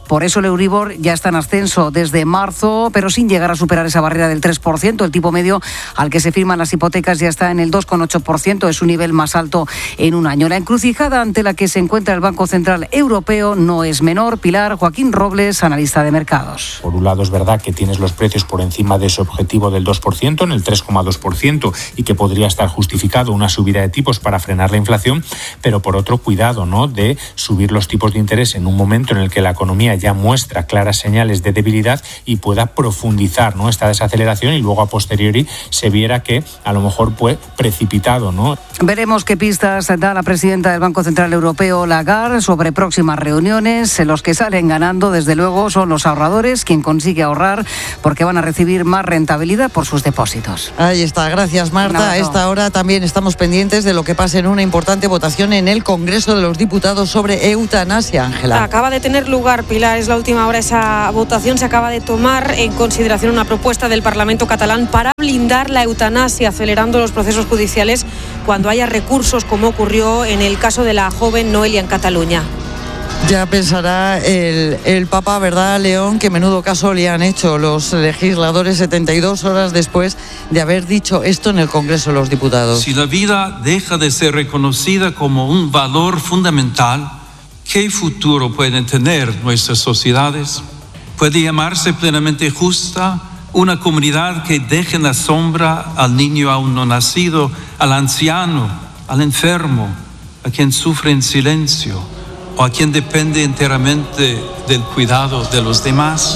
Por eso el Euribor ya está en ascenso desde marzo, pero sin llegar a superar esa barrera del 3%. El tipo medio al que se firman las hipotecas ya está en el 2,8%, es su nivel más alto en un año. La encrucijada ante la que se encuentra el Banco Central Europeo no es menor. Pilar, Joaquín Robles, analista de mercados. Por un lado es verdad que tienes los precios por encima de ese objetivo del 2%, en el 3,2%, y que podría estar justificado una subida de tipos para frenar la inflación, pero por otro, cuidado, ¿no?, de subir los tipos de interés en un momento en el que la economía ya muestra claras señales de debilidad y pueda profundizar, ¿no?, esta desaceleración, y luego a posteriori se viera que a lo mejor fue precipitado, ¿no? Veremos qué pistas da la presidenta del Banco Central Europeo, Lagarde, sobre próximas reuniones. Los que salen ganando, desde luego, son los ahorradores, quien consigue ahorrar porque van a recibir más rentabilidad por sus depósitos. Ahí está, gracias Marta. A esta hora también estamos pendientes de lo que pase en una importante votación en el Congreso de los Diputados sobre eutanasia, Ángela. Acaba de tener lugar, Pilar, es la última hora esa votación. Se acaba de tomar en consideración una propuesta del Parlamento catalán para blindar la eutanasia, acelerando los procesos judiciales cuando haya recursos, como ocurrió en el caso de la joven Noelia en Cataluña. Ya pensará el Papa, ¿verdad, León? Que menudo caso le han hecho los legisladores 72 horas después de haber dicho esto en el Congreso de los Diputados. Si la vida deja de ser reconocida como un valor fundamental, ¿qué futuro pueden tener nuestras sociedades? ¿Puede llamarse plenamente justa una comunidad que deje en la sombra al niño aún no nacido, al anciano, al enfermo, a quien sufre en silencio, o a quien depende enteramente del cuidado de los demás?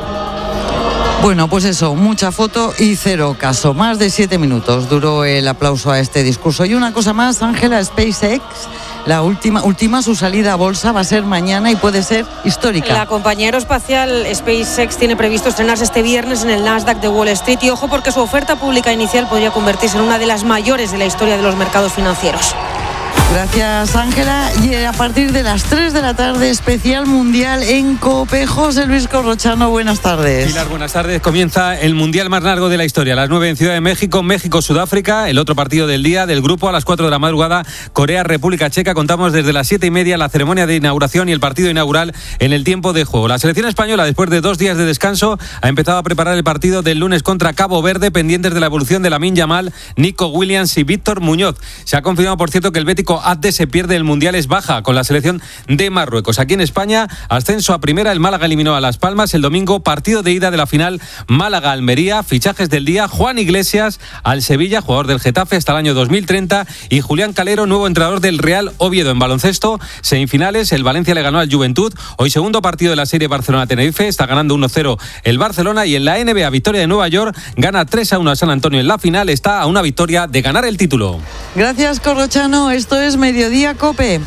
Bueno, pues eso, mucha foto y cero caso. Más de 7 minutos duró el aplauso a este discurso. Y una cosa más, Ángela, SpaceX, la última su salida a bolsa va a ser mañana y puede ser histórica. La compañía aeroespacial SpaceX tiene previsto estrenarse este viernes en el Nasdaq de Wall Street, y ojo, porque su oferta pública inicial podría convertirse en una de las mayores de la historia de los mercados financieros. Gracias, Ángela. Y a partir de las 3 de la tarde, especial mundial en COPE. José Luis Corrochano, buenas tardes. Pilar, buenas tardes. Comienza el mundial más largo de la historia. A las 9 en Ciudad de México, México-Sudáfrica. El otro partido del día del grupo a las 4 de la madrugada, Corea-República Checa. Contamos desde las 7:30 la ceremonia de inauguración y el partido inaugural en el tiempo de juego. La selección española, después de 2 días de descanso, ha empezado a preparar el partido del lunes contra Cabo Verde, pendientes de la evolución de Lamine Yamal, Nico Williams y Víctor Muñoz. Se ha confirmado, por cierto, que el bético Abde se pierde el mundial, es baja con la selección de Marruecos. Aquí en España, ascenso a primera, el Málaga eliminó a Las Palmas el domingo, partido de ida de la final Málaga-Almería. Fichajes del día: Juan Iglesias al Sevilla, jugador del Getafe hasta el año 2030, y Julián Calero, nuevo entrenador del Real Oviedo. En baloncesto, semifinales, el Valencia le ganó al Juventud. Hoy segundo partido de la serie Barcelona-Tenerife, está ganando 1-0 el Barcelona, y en la NBA, victoria de Nueva York, gana 3-1 a San Antonio en la final, está a una victoria de ganar el título. Gracias, Corrochano. Esto es Mediodía COPE.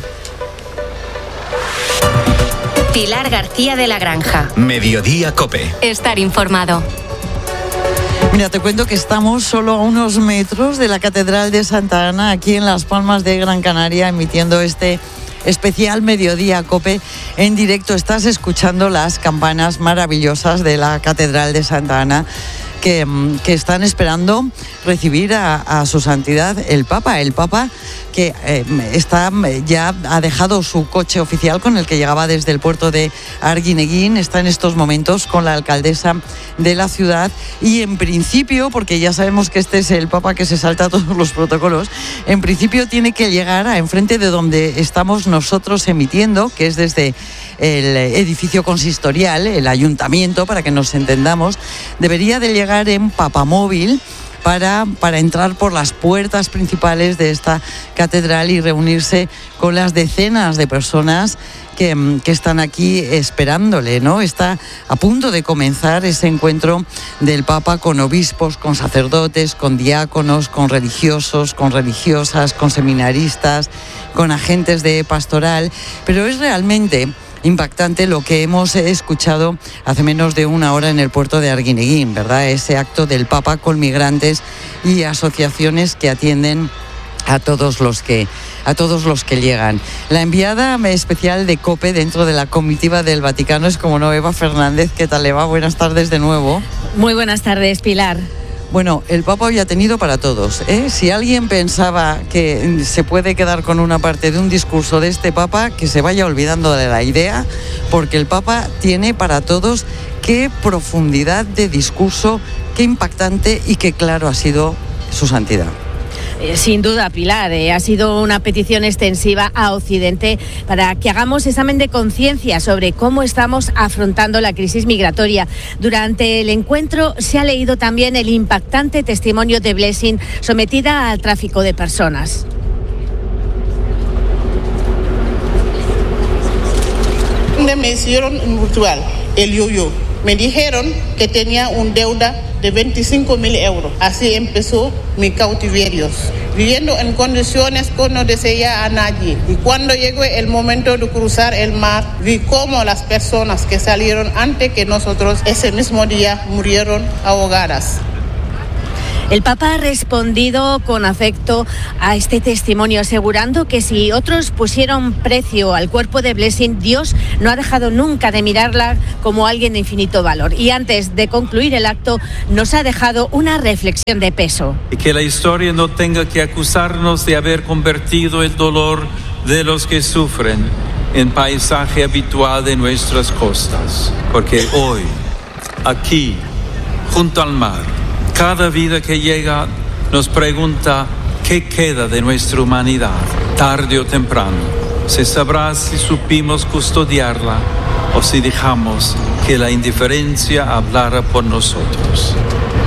Pilar García de la Granja. Mediodía COPE. Estar informado. Mira, te cuento que estamos solo a unos metros de la Catedral de Santa Ana, aquí en Las Palmas de Gran Canaria, emitiendo este especial Mediodía COPE en directo. Estás escuchando las campanas maravillosas de la Catedral de Santa Ana, que están esperando recibir a su santidad el Papa que ya ha dejado su coche oficial con el que llegaba desde el puerto de Arguineguín. Está en estos momentos con la alcaldesa de la ciudad, y en principio, porque ya sabemos que este es el Papa que se salta todos los protocolos, en principio tiene que llegar a enfrente de donde estamos nosotros emitiendo, que es desde el edificio consistorial, el ayuntamiento, para que nos entendamos. Debería de llegar en papamóvil para entrar por las puertas principales de esta catedral y reunirse con las decenas de personas que están aquí esperándole, ¿no? Está a punto de comenzar ese encuentro del Papa con obispos, con sacerdotes, con diáconos, con religiosos, con religiosas, con seminaristas, con agentes de pastoral, pero es realmente impactante lo que hemos escuchado hace menos de una hora en el puerto de Arguineguín, ¿verdad? Ese acto del Papa con migrantes y asociaciones que atienden a todos los que llegan. La enviada especial de COPE dentro de la comitiva del Vaticano es, como no, Eva Fernández. ¿Qué tal, Eva? Buenas tardes de nuevo. Muy buenas tardes, Pilar. Bueno, el Papa hoy ha tenido para todos, ¿eh? Si alguien pensaba que se puede quedar con una parte de un discurso de este Papa, que se vaya olvidando de la idea, porque el Papa tiene para todos. Qué profundidad de discurso, qué impactante y qué claro ha sido su santidad. Sin duda, Pilar, ha sido una petición extensiva a Occidente para que hagamos examen de conciencia sobre cómo estamos afrontando la crisis migratoria. Durante el encuentro se ha leído también el impactante testimonio de Blessing, sometida al tráfico de personas. Me hicieron un ritual, el yo-yo. Me dijeron que tenía una deuda de 25.000 euros. Así empezó mi cautiverio, viviendo en condiciones que no deseaba a nadie. Y cuando llegó el momento de cruzar el mar, vi cómo las personas que salieron antes que nosotros ese mismo día murieron ahogadas. El Papa ha respondido con afecto a este testimonio, asegurando que si otros pusieron precio al cuerpo de Blessing, Dios no ha dejado nunca de mirarla como alguien de infinito valor. Y antes de concluir el acto, nos ha dejado una reflexión de peso. Y que la historia no tenga que acusarnos de haber convertido el dolor de los que sufren en paisaje habitual de nuestras costas. Porque hoy, aquí, junto al mar, cada vida que llega nos pregunta qué queda de nuestra humanidad. Tarde o temprano se sabrá si supimos custodiarla o si dejamos que la indiferencia hablara por nosotros.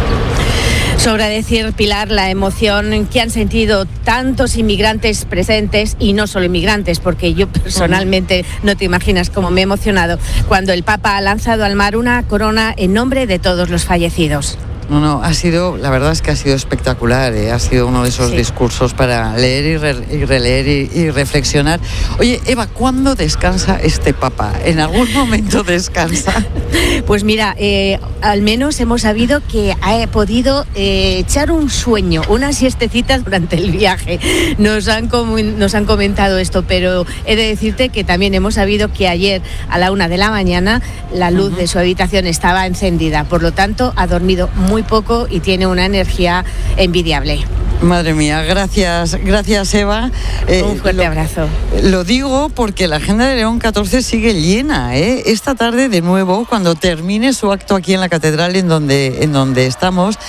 Sobra decir, Pilar, la emoción que han sentido tantos inmigrantes presentes, y no solo inmigrantes, porque yo personalmente no te imaginas cómo me he emocionado cuando el Papa ha lanzado al mar una corona en nombre de todos los fallecidos. No, ha sido, la verdad es que ha sido espectacular, ¿eh? Ha sido uno de esos discursos para leer y releer y reflexionar. Oye, Eva, ¿cuándo descansa este Papa? ¿En algún momento descansa? Pues mira, al menos hemos sabido que ha podido echar un sueño, unas siestecitas durante el viaje. Nos han comentado esto, pero he de decirte que también hemos sabido que ayer a la 1 de la mañana la luz de su habitación estaba encendida. Por lo tanto, ha dormido muy poco y tiene una energía envidiable. Madre mía, gracias Eva. Un fuerte abrazo. Lo digo porque la agenda de León XIV sigue llena, ¿eh? Esta tarde, de nuevo, cuando termine su acto aquí en la catedral en donde estamos,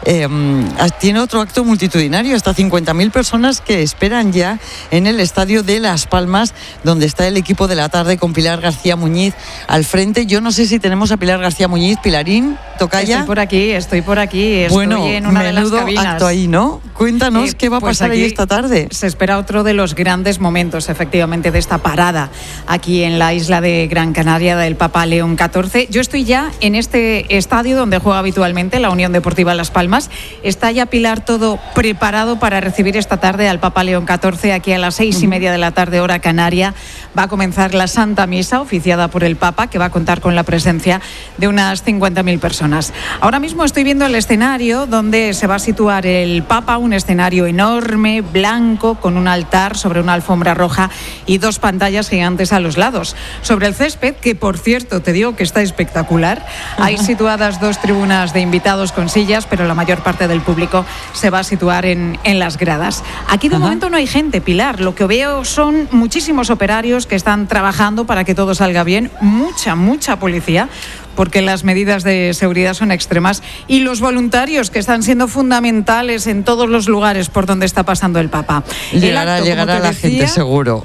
tiene otro acto multitudinario, hasta 50.000 personas que esperan ya en el estadio de Las Palmas, donde está el equipo de la tarde con Pilar García Muñiz al frente. Yo no sé si tenemos a Pilar García Muñiz. Pilarín, tocaya. Estoy por aquí. Bueno, estoy en una de las cabinas. Acto ahí, ¿no? Cuéntanos qué va a pasar ahí esta tarde. Se espera otro de los grandes momentos, efectivamente, de esta parada aquí en la isla de Gran Canaria del Papa León XIV. Yo estoy ya en este estadio donde juega habitualmente la Unión Deportiva Las Palmas. Está ya, Pilar, todo preparado para recibir esta tarde al Papa León XIV. Aquí a las 6:30 de la tarde, hora canaria, va a comenzar la Santa Misa oficiada por el Papa, que va a contar con la presencia de unas 50.000 personas. Ahora mismo estoy viendo el escenario donde se va a situar el Papa, un escenario enorme, blanco, con un altar sobre una alfombra roja y 2 pantallas gigantes a los lados. Sobre el césped, que por cierto te digo que está espectacular, hay situadas 2 tribunas de invitados con sillas, pero la mayor parte del público se va a situar en las gradas. Aquí de momento no hay gente, Pilar. Lo que veo son muchísimos operarios que están trabajando para que todo salga bien, mucha policía, porque las medidas de seguridad son extremas, y los voluntarios que están siendo fundamentales en todos los lugares por donde está pasando el Papa. Llegará la gente seguro.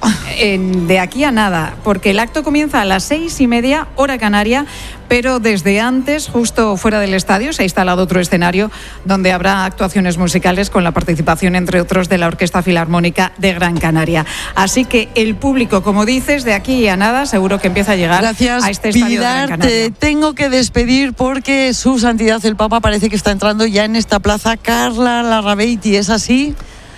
De aquí a nada, porque el acto comienza a las 6:30, hora canaria, pero desde antes, justo fuera del estadio, se ha instalado otro escenario donde habrá actuaciones musicales con la participación, entre otros, de la Orquesta Filarmónica de Gran Canaria. Así que el público, como dices, de aquí a nada, seguro que empieza a llegar a este estadio de Gran Canaria. Tengo que despedir porque su santidad el Papa parece que está entrando ya en esta plaza. Carla Larrabeiti, ¿es así?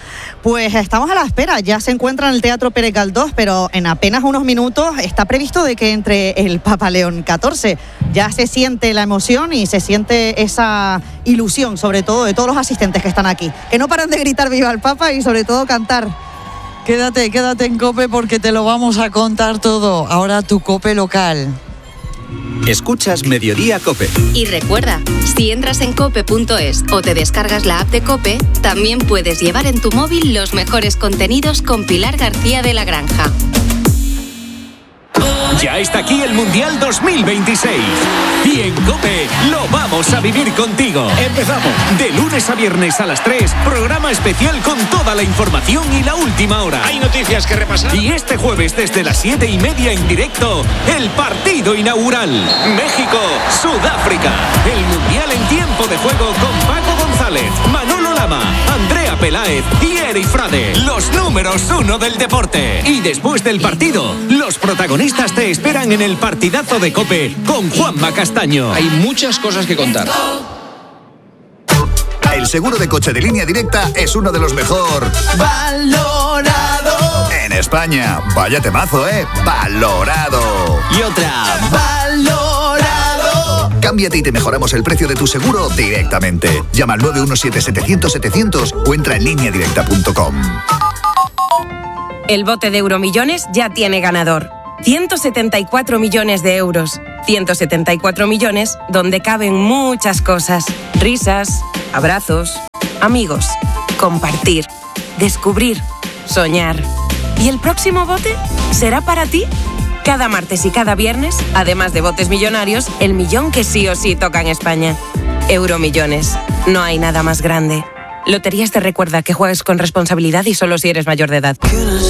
Pues estamos a la espera, ya se encuentra en el Teatro Pérez Galdós, pero en apenas unos minutos está previsto de que entre el Papa León XIV. Ya se siente la emoción y se siente esa ilusión, sobre todo de todos los asistentes que están aquí, que no paran de gritar viva el Papa y sobre todo cantar. Quédate en COPE porque te lo vamos a contar todo. Ahora tu COPE local. Escuchas Mediodía COPE. Y recuerda, si entras en cope.es o te descargas la app de COPE, también puedes llevar en tu móvil los mejores contenidos con Pilar García de la Granja. Ya está aquí el Mundial 2026 y en COPE lo vamos a vivir contigo. Empezamos de lunes a viernes a las 3, programa especial con toda la información y la última hora. Hay noticias que repasar. Y este jueves desde las 7:30 en directo, el partido inaugural. México-Sudáfrica. El Mundial en tiempo de juego con Paco González, Manolo Lama, Andrea Peláez y Eri Frade. Los números 1 del deporte. Y después del partido, los protagonistas te esperan en el partidazo de COPE con Juanma Castaño. Hay muchas cosas que contar. El seguro de coche de Línea Directa es uno de los mejor Valorado en España. Vaya temazo, Valorado. Y otra. Valorado. Cámbiate y te mejoramos el precio de tu seguro directamente. Llama al 917-700-700 o entra en lineadirecta.com. El bote de Euromillones ya tiene ganador. 174 millones de euros. 174 millones donde caben muchas cosas. Risas, abrazos, amigos, compartir, descubrir, soñar. ¿Y el próximo bote será para ti? Cada martes y cada viernes, además de botes millonarios, el millón que sí o sí toca en España. Euromillones. No hay nada más grande. Loterías te recuerda que juegues con responsabilidad y solo si eres mayor de edad.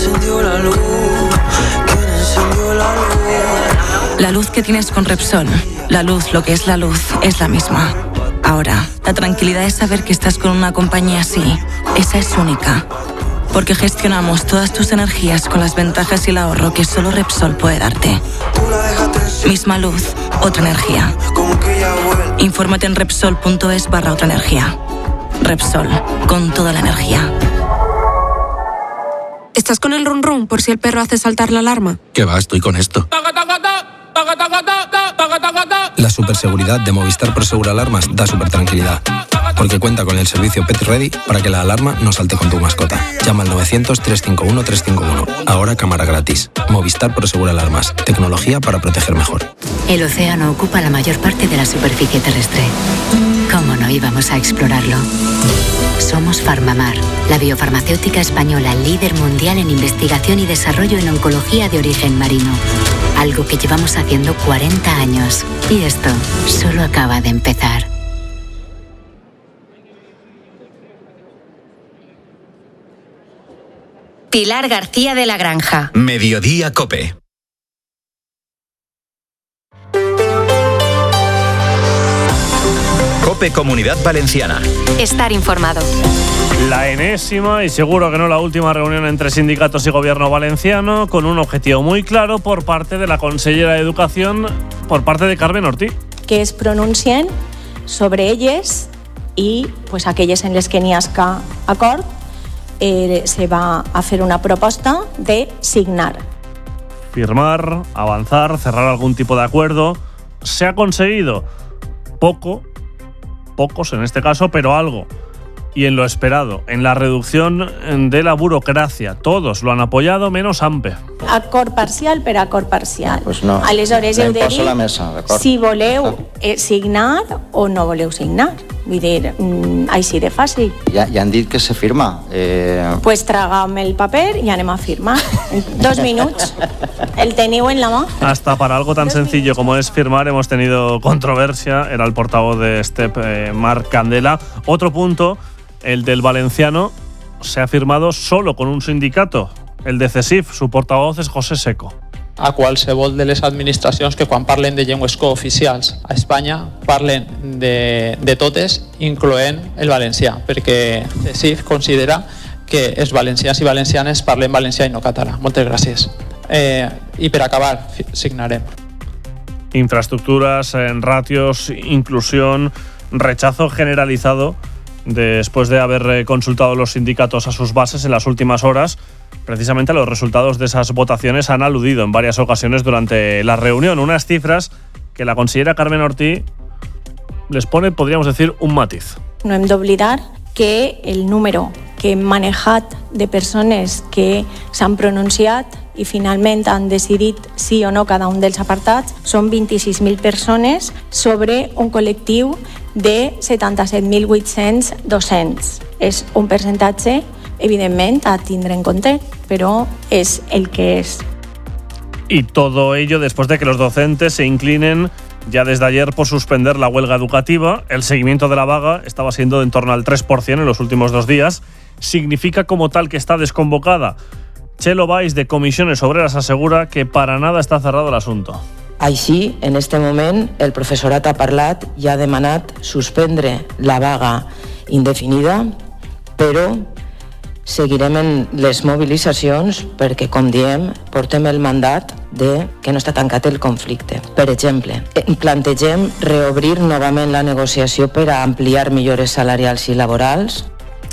La luz que tienes con Repsol, la luz, lo que es la luz, es la misma. Ahora, la tranquilidad es saber que estás con una compañía así. Esa es única. Porque gestionamos todas tus energías con las ventajas y el ahorro que solo Repsol puede darte. Misma luz, otra energía. Infórmate en Repsol.es/otra energía. Repsol, con toda la energía. ¿Estás con el run run por si el perro hace saltar la alarma? ¿Qué va? Estoy con esto. La superseguridad de Movistar Prosegur Alarmas da super tranquilidad. Porque cuenta con el servicio Pet Ready para que la alarma no salte con tu mascota. Llama al 900-351-351. Ahora cámara gratis. Movistar Prosegur Alarmas. Tecnología para proteger mejor. El océano ocupa la mayor parte de la superficie terrestre. ¿Cómo no íbamos a explorarlo? Somos Farmamar, la biofarmacéutica española líder mundial en investigación y desarrollo en oncología de origen marino. Algo que llevamos haciendo 40 años. Y esto solo acaba de empezar. Pilar García de la Granja. Mediodía COPE. COPE Comunidad Valenciana. Estar informado. La enésima y seguro que no la última reunión entre sindicatos y gobierno valenciano con un objetivo muy claro por parte de la consellera de Educación, por parte de Carmen Ortí. Que es pronuncien sobre elles i pues, aquelles en les que n'hi hagi acord se va a hacer una proposta de signar. Firmar, avanzar, cerrar algún tipo de acuerdo. Se ha conseguido pocos en este caso, pero algo. Y en lo esperado, en la reducción de la burocracia. Todos lo han apoyado, menos AMPE. Acord parcial per acord parcial. Pues no. Aleshores heu de dir la mesa, si voleu signar o no voleu signar. Vull dir, així de fàcil. Ja han dit que se firma. Pues tragam el paper y anem a firmar. En 2 minuts. El teniu en la mà. Hasta para algo tan sencillo como es firmar hemos tenido controversia. Era el portavoz de STEP, Marc Candela. Otro punto, el del valenciano, se ha firmado solo con un sindicato. El de CESIF, su portavoz es José Seco. A qualsevol de les administracions que quan parlen de llengües cooficials a Espanya parlen de totes, incloent el valencià, perquè CESIF considera que els valencians i valencianes parlen valencià i no català. Moltes gràcies. I per acabar, signarem. Infraestructuras, ratios, inclusión, rechazo generalizado después de haber consultado los sindicatos a sus bases en las últimas horas. Precisamente los resultados de esas votaciones han aludido en varias ocasiones durante la reunión. Unas cifras que la consellera Carmen Ortí les pone, podríamos decir, un matiz. No hem d'oblidar que el número que hem manejat de persones que s'han pronunciat i finalment han decidit sí o no cada un dels apartats, són 26.000 persones sobre un col·lectiu de 77.800 docents. És un percentatge, evidentment, a tindre en compte, però és el que és. Y todo ello después de que los docentes se inclinen ya desde ayer por suspender la huelga educativa. El seguimiento de la vaga estaba siendo de en torno al 3% en los últimos 2 días. ¿Significa como tal que está desconvocada? Txelo Valls, de Comissiones Obreras, asegura que para nada está cerrado el asunto. Així, en este moment, el professorat ha parlat i ha demanat suspendre la vaga indefinida, però seguirem en les mobilitzacions perquè, com diem, portem el mandat de que no està tancat el conflicte. Per exemple, plantegem reobrir novament la negociació per a ampliar millores salarials i laborals.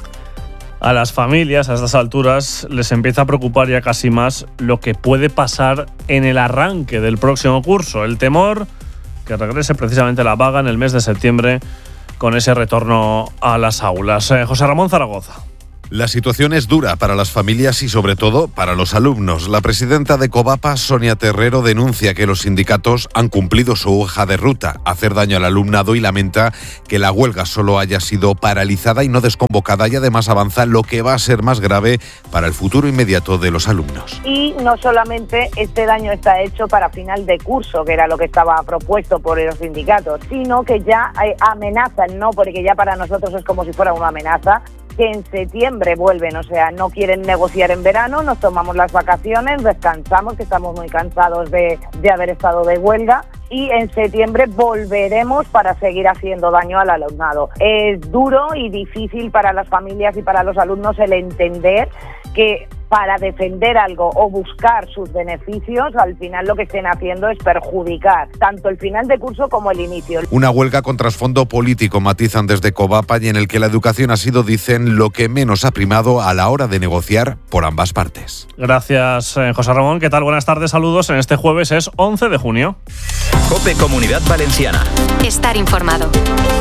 A las familias a estas alturas les empieza a preocupar ya casi más lo que puede pasar en el arranque del próximo curso. El temor que regrese precisamente la vaga en el mes de septiembre con ese retorno a las aulas. José Ramón Zaragoza. La situación es dura para las familias y sobre todo para los alumnos. La presidenta de Covapa, Sonia Terrero, denuncia que los sindicatos han cumplido su hoja de ruta, hacer daño al alumnado, y lamenta que la huelga solo haya sido paralizada y no desconvocada, y además avanza lo que va a ser más grave para el futuro inmediato de los alumnos. Y no solamente este daño está hecho para final de curso, que era lo que estaba propuesto por los sindicatos, sino que ya amenazan, ¿no? Porque ya para nosotros es como si fuera una amenaza, que en septiembre vuelven, o sea, no quieren negociar en verano, nos tomamos las vacaciones, descansamos, que estamos muy cansados de haber estado de huelga, y en septiembre volveremos para seguir haciendo daño al alumnado. Es duro y difícil para las familias y para los alumnos el entender que para defender algo o buscar sus beneficios, al final lo que estén haciendo es perjudicar tanto el final de curso como el inicio. Una huelga con trasfondo político, matizan desde Covapa, y en el que la educación ha sido, dicen, lo que menos ha primado a la hora de negociar por ambas partes. Gracias, José Ramón. ¿Qué tal? Buenas tardes, saludos. En este jueves es 11 de junio. COPE Comunidad Valenciana. Estar informado.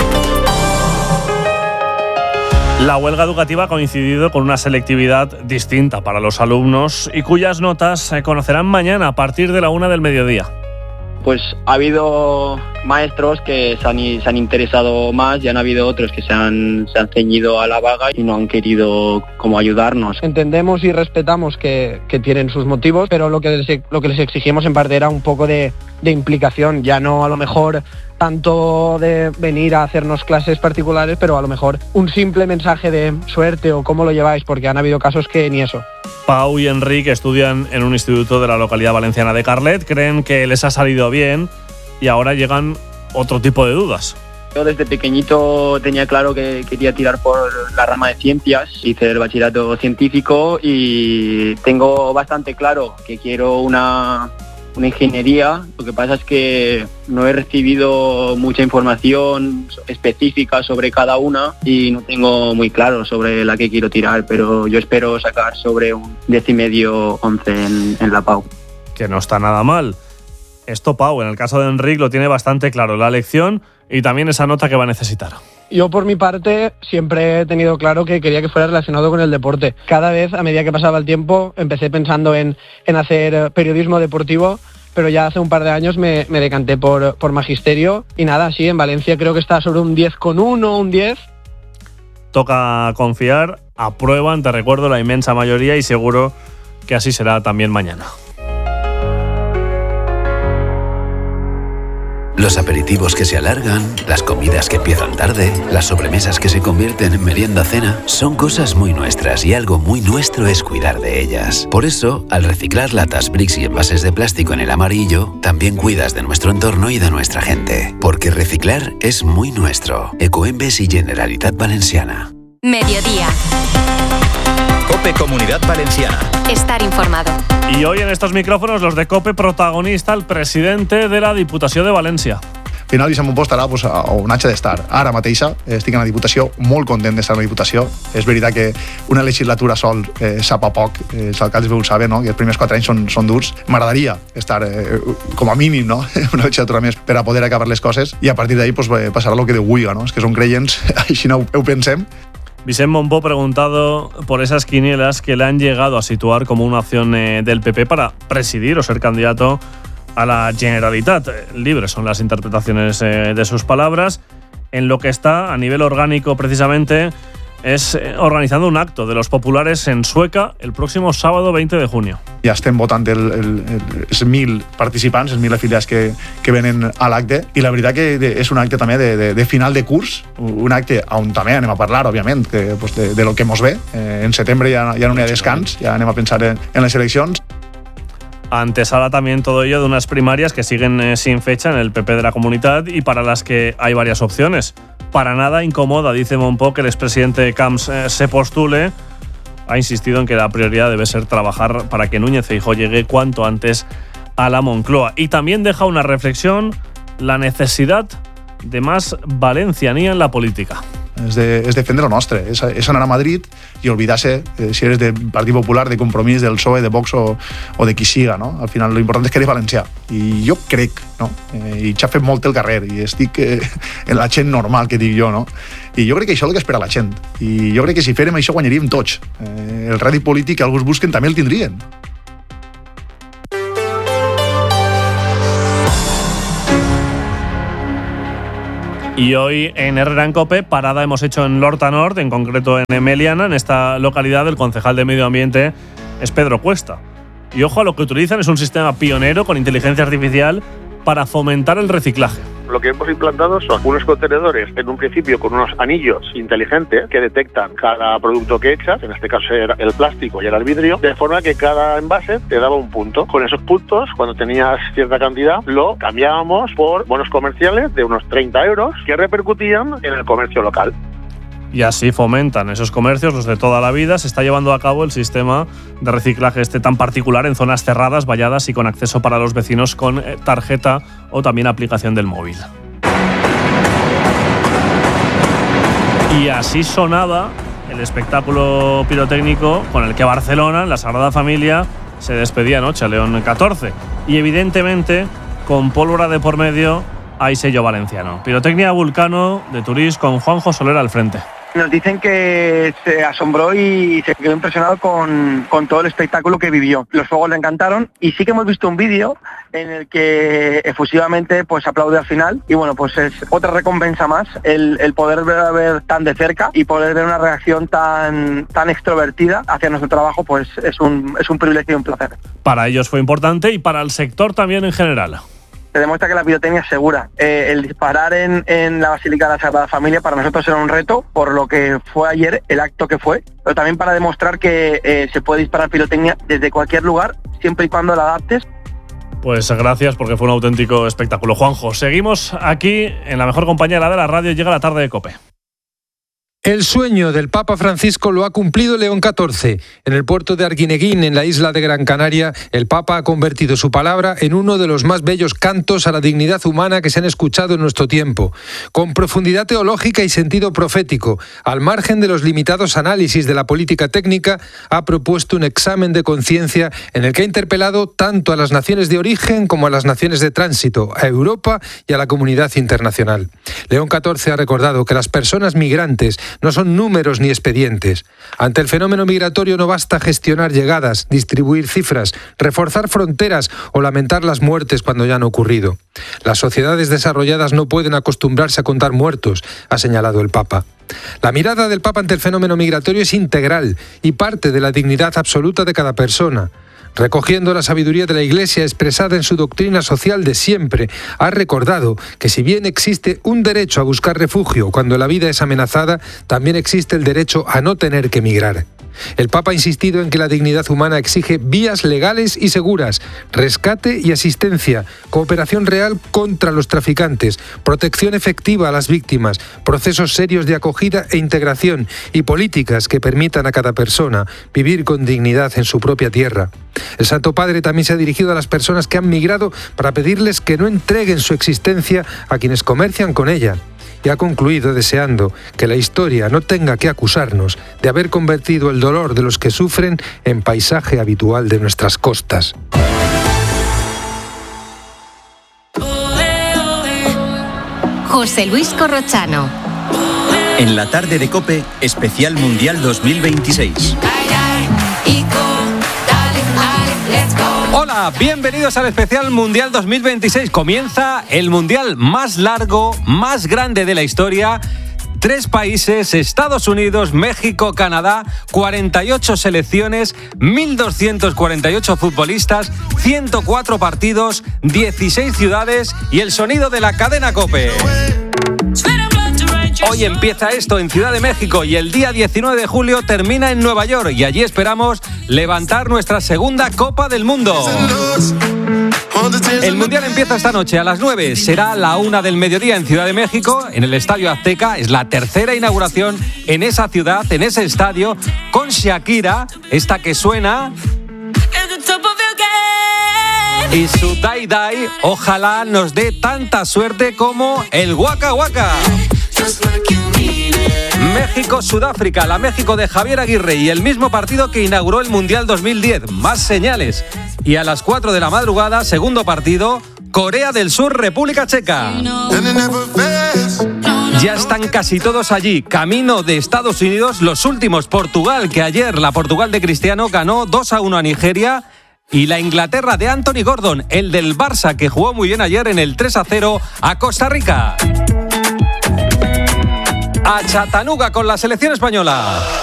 La huelga educativa ha coincidido con una selectividad distinta para los alumnos y cuyas notas se conocerán mañana a partir de la 1 del mediodía. Pues ha habido maestros que se han interesado más y han habido otros que se han ceñido a la vaga y no han querido como ayudarnos. Entendemos y respetamos que tienen sus motivos, pero lo que les exigimos en parte era un poco de implicación, ya no a lo mejor tanto de venir a hacernos clases particulares, pero a lo mejor un simple mensaje de suerte o cómo lo lleváis, porque han habido casos que ni eso. Pau y Enrique estudian en un instituto de la localidad valenciana de Carlet, creen que les ha salido bien y ahora llegan otro tipo de dudas. Yo desde pequeñito tenía claro que quería tirar por la rama de ciencias, hice el bachillerato científico y tengo bastante claro que quiero una ingeniería. Lo que pasa es que no he recibido mucha información específica sobre cada una y no tengo muy claro sobre la que quiero tirar, pero yo espero sacar sobre un 10,5, 11 en la Pau. Que no está nada mal. Esto, Pau, en el caso de Enrique lo tiene bastante claro, la lección y también esa nota que va a necesitar. Yo por mi parte siempre he tenido claro que quería que fuera relacionado con el deporte. Cada vez, a medida que pasaba el tiempo, empecé pensando en hacer periodismo deportivo, pero ya hace un par de años me decanté por magisterio y nada, sí, en Valencia creo que está sobre un 10,1, un 10. Toca confiar, aprueban, te recuerdo, la inmensa mayoría y seguro que así será también mañana. Los aperitivos que se alargan, las comidas que empiezan tarde, las sobremesas que se convierten en merienda-cena, son cosas muy nuestras y algo muy nuestro es cuidar de ellas. Por eso, al reciclar latas, bricks y envases de plástico en el amarillo, también cuidas de nuestro entorno y de nuestra gente. Porque reciclar es muy nuestro. Ecoembes y Generalitat Valenciana. Mediodía. COPE Comunidad Valenciana. Estar informado. Y hoy en estos micrófonos los de COPE protagonista el presidente de la Diputació de València. Al final deixa'm un post ara on haig d'estar. Ara mateixa estic en la Diputació, molt content d'estar en la Diputació. És veritat que una legislatura sol sap a poc, els alcaldes ho saben, no? I els primers 4 anys són durs. M'agradaria estar com a mínim, no? Una legislatura més per a poder acabar les coses i a partir d'ahí pues, passarà el que Déu vulgui, no? És que som creients, així no ho pensem. Vicent Monpó, preguntado por esas quinielas que le han llegado a situar como una opción del PP para presidir o ser candidato a la Generalitat. Libres son las interpretaciones de sus palabras. En lo que está a nivel orgánico precisamente es organizando un acto de los populares en Sueca el próximo sábado 20 de junio. Ja estem votant els 1.000 participants, els 1.000 afiliats que venen a l'acte, i la veritat que és un acte també de final de curs, un acte on també anem a parlar, òbviament, de lo que mos ve. En setembre ja no hi ha descans, ja anem a pensar en les eleccions. Antesala también todo ello de unas primarias que siguen sin fecha en el PP de la Comunitat y para las que hay varias opciones. Para nada incomoda, dice Monpó, que el expresidente Camps se postule. Ha insistido en que la prioridad debe ser trabajar para que Núñez Feijóo llegue cuanto antes a la Moncloa. Y también deja una reflexión, la necesidad de más valencianía en la política. És defendre lo nostre, és anar a Madrid i oblidar-se, si eres del Partit Popular, de Compromís, del PSOE, de Vox o de qui siga, no? Al final, lo important és que eres valencià. I jo crec, no? I ja he fet molt el carrer, i estic en la gent normal, que dic jo, no? I jo crec que això és el que espera la gent. I jo crec que si fèrem això guanyaríem tots. El rèdit polític que alguns busquen també el tindrien. Y hoy en Herrera en Cope, parada hemos hecho en L'Horta Nord, en concreto en Meliana. En esta localidad el concejal de Medio Ambiente es Pedro Cuesta. Y ojo, a lo que utilizan es un sistema pionero con inteligencia artificial para fomentar el reciclaje. Lo que hemos implantado son unos contenedores, en un principio con unos anillos inteligentes que detectan cada producto que echas, en este caso era el plástico y era el vidrio, de forma que cada envase te daba un punto. Con esos puntos, cuando tenías cierta cantidad, lo cambiábamos por bonos comerciales de unos 30 euros que repercutían en el comercio local. Y así fomentan esos comercios, los de toda la vida. Se está llevando a cabo el sistema de reciclaje tan particular en zonas cerradas, valladas y con acceso para los vecinos con tarjeta o también aplicación del móvil. Y así sonaba el espectáculo pirotécnico con el que Barcelona, en la Sagrada Familia, se despedía anoche a León 14. Y evidentemente, con pólvora de por medio, hay sello valenciano. Pirotecnia Vulcano de Turís con Juanjo Soler al frente. Nos dicen que se asombró y se quedó impresionado con todo el espectáculo que vivió. Los fuegos le encantaron y sí que hemos visto un vídeo en el que efusivamente pues aplaude al final y bueno, pues es otra recompensa más el poder ver tan de cerca y poder ver una reacción tan extrovertida hacia nuestro trabajo, pues es un privilegio y un placer. Para ellos fue importante y para el sector también en general. Se demuestra que la pirotecnia es segura. El disparar en la Basílica de la Sagrada Familia para nosotros era un reto, por lo que fue ayer el acto que fue, pero también para demostrar que se puede disparar pirotecnia desde cualquier lugar, siempre y cuando la adaptes. Pues gracias, porque fue un auténtico espectáculo. Juanjo, seguimos aquí en la mejor compañía de la radio. Llega la tarde de COPE. El sueño del Papa Francisco lo ha cumplido León XIV. En el puerto de Arguineguín, en la isla de Gran Canaria, el Papa ha convertido su palabra en uno de los más bellos cantos a la dignidad humana que se han escuchado en nuestro tiempo. Con profundidad teológica y sentido profético, al margen de los limitados análisis de la política técnica, ha propuesto un examen de conciencia en el que ha interpelado tanto a las naciones de origen como a las naciones de tránsito, a Europa y a la comunidad internacional. León XIV ha recordado que las personas migrantes no son números ni expedientes. Ante el fenómeno migratorio no basta gestionar llegadas, distribuir cifras, reforzar fronteras o lamentar las muertes cuando ya han ocurrido. Las sociedades desarrolladas no pueden acostumbrarse a contar muertos, ha señalado el Papa. La mirada del Papa ante el fenómeno migratorio es integral y parte de la dignidad absoluta de cada persona. Recogiendo la sabiduría de la Iglesia expresada en su doctrina social de siempre, ha recordado que si bien existe un derecho a buscar refugio cuando la vida es amenazada, también existe el derecho a no tener que emigrar. El Papa ha insistido en que la dignidad humana exige vías legales y seguras, rescate y asistencia, cooperación real contra los traficantes, protección efectiva a las víctimas, procesos serios de acogida e integración y políticas que permitan a cada persona vivir con dignidad en su propia tierra. El Santo Padre también se ha dirigido a las personas que han migrado para pedirles que no entreguen su existencia a quienes comercian con ella. Y ha concluido deseando que la historia no tenga que acusarnos de haber convertido el dolor de los que sufren en paisaje habitual de nuestras costas. José Luis Corrochano. En la tarde de COPE, especial Mundial 2026. Hola, bienvenidos al especial Mundial 2026. Comienza el Mundial más largo, más grande de la historia. 3 países, Estados Unidos, México, Canadá, 48 selecciones, 1.248 futbolistas, 104 partidos, 16 ciudades y el sonido de la cadena COPE. Hoy empieza esto en Ciudad de México y el día 19 de julio termina en Nueva York y allí esperamos levantar nuestra segunda Copa del Mundo. El Mundial empieza esta noche a las 9, será la 1 del mediodía en Ciudad de México, en el Estadio Azteca. Es la tercera inauguración en esa ciudad, en ese estadio, con Shakira, esta que suena, y su Dai Dai. Ojalá nos dé tanta suerte como el Waka Waka. México-Sudáfrica, la México de Javier Aguirre y el mismo partido que inauguró el Mundial 2010. Más señales. Y a las 4 de la madrugada, segundo partido, Corea del Sur, República Checa. Ya están casi todos allí. Camino de Estados Unidos, los últimos, Portugal, que ayer la Portugal de Cristiano ganó 2-1 a Nigeria. Y la Inglaterra de Anthony Gordon, el del Barça, que jugó muy bien ayer en el 3-0 a Costa Rica. A Chattanooga con la selección española.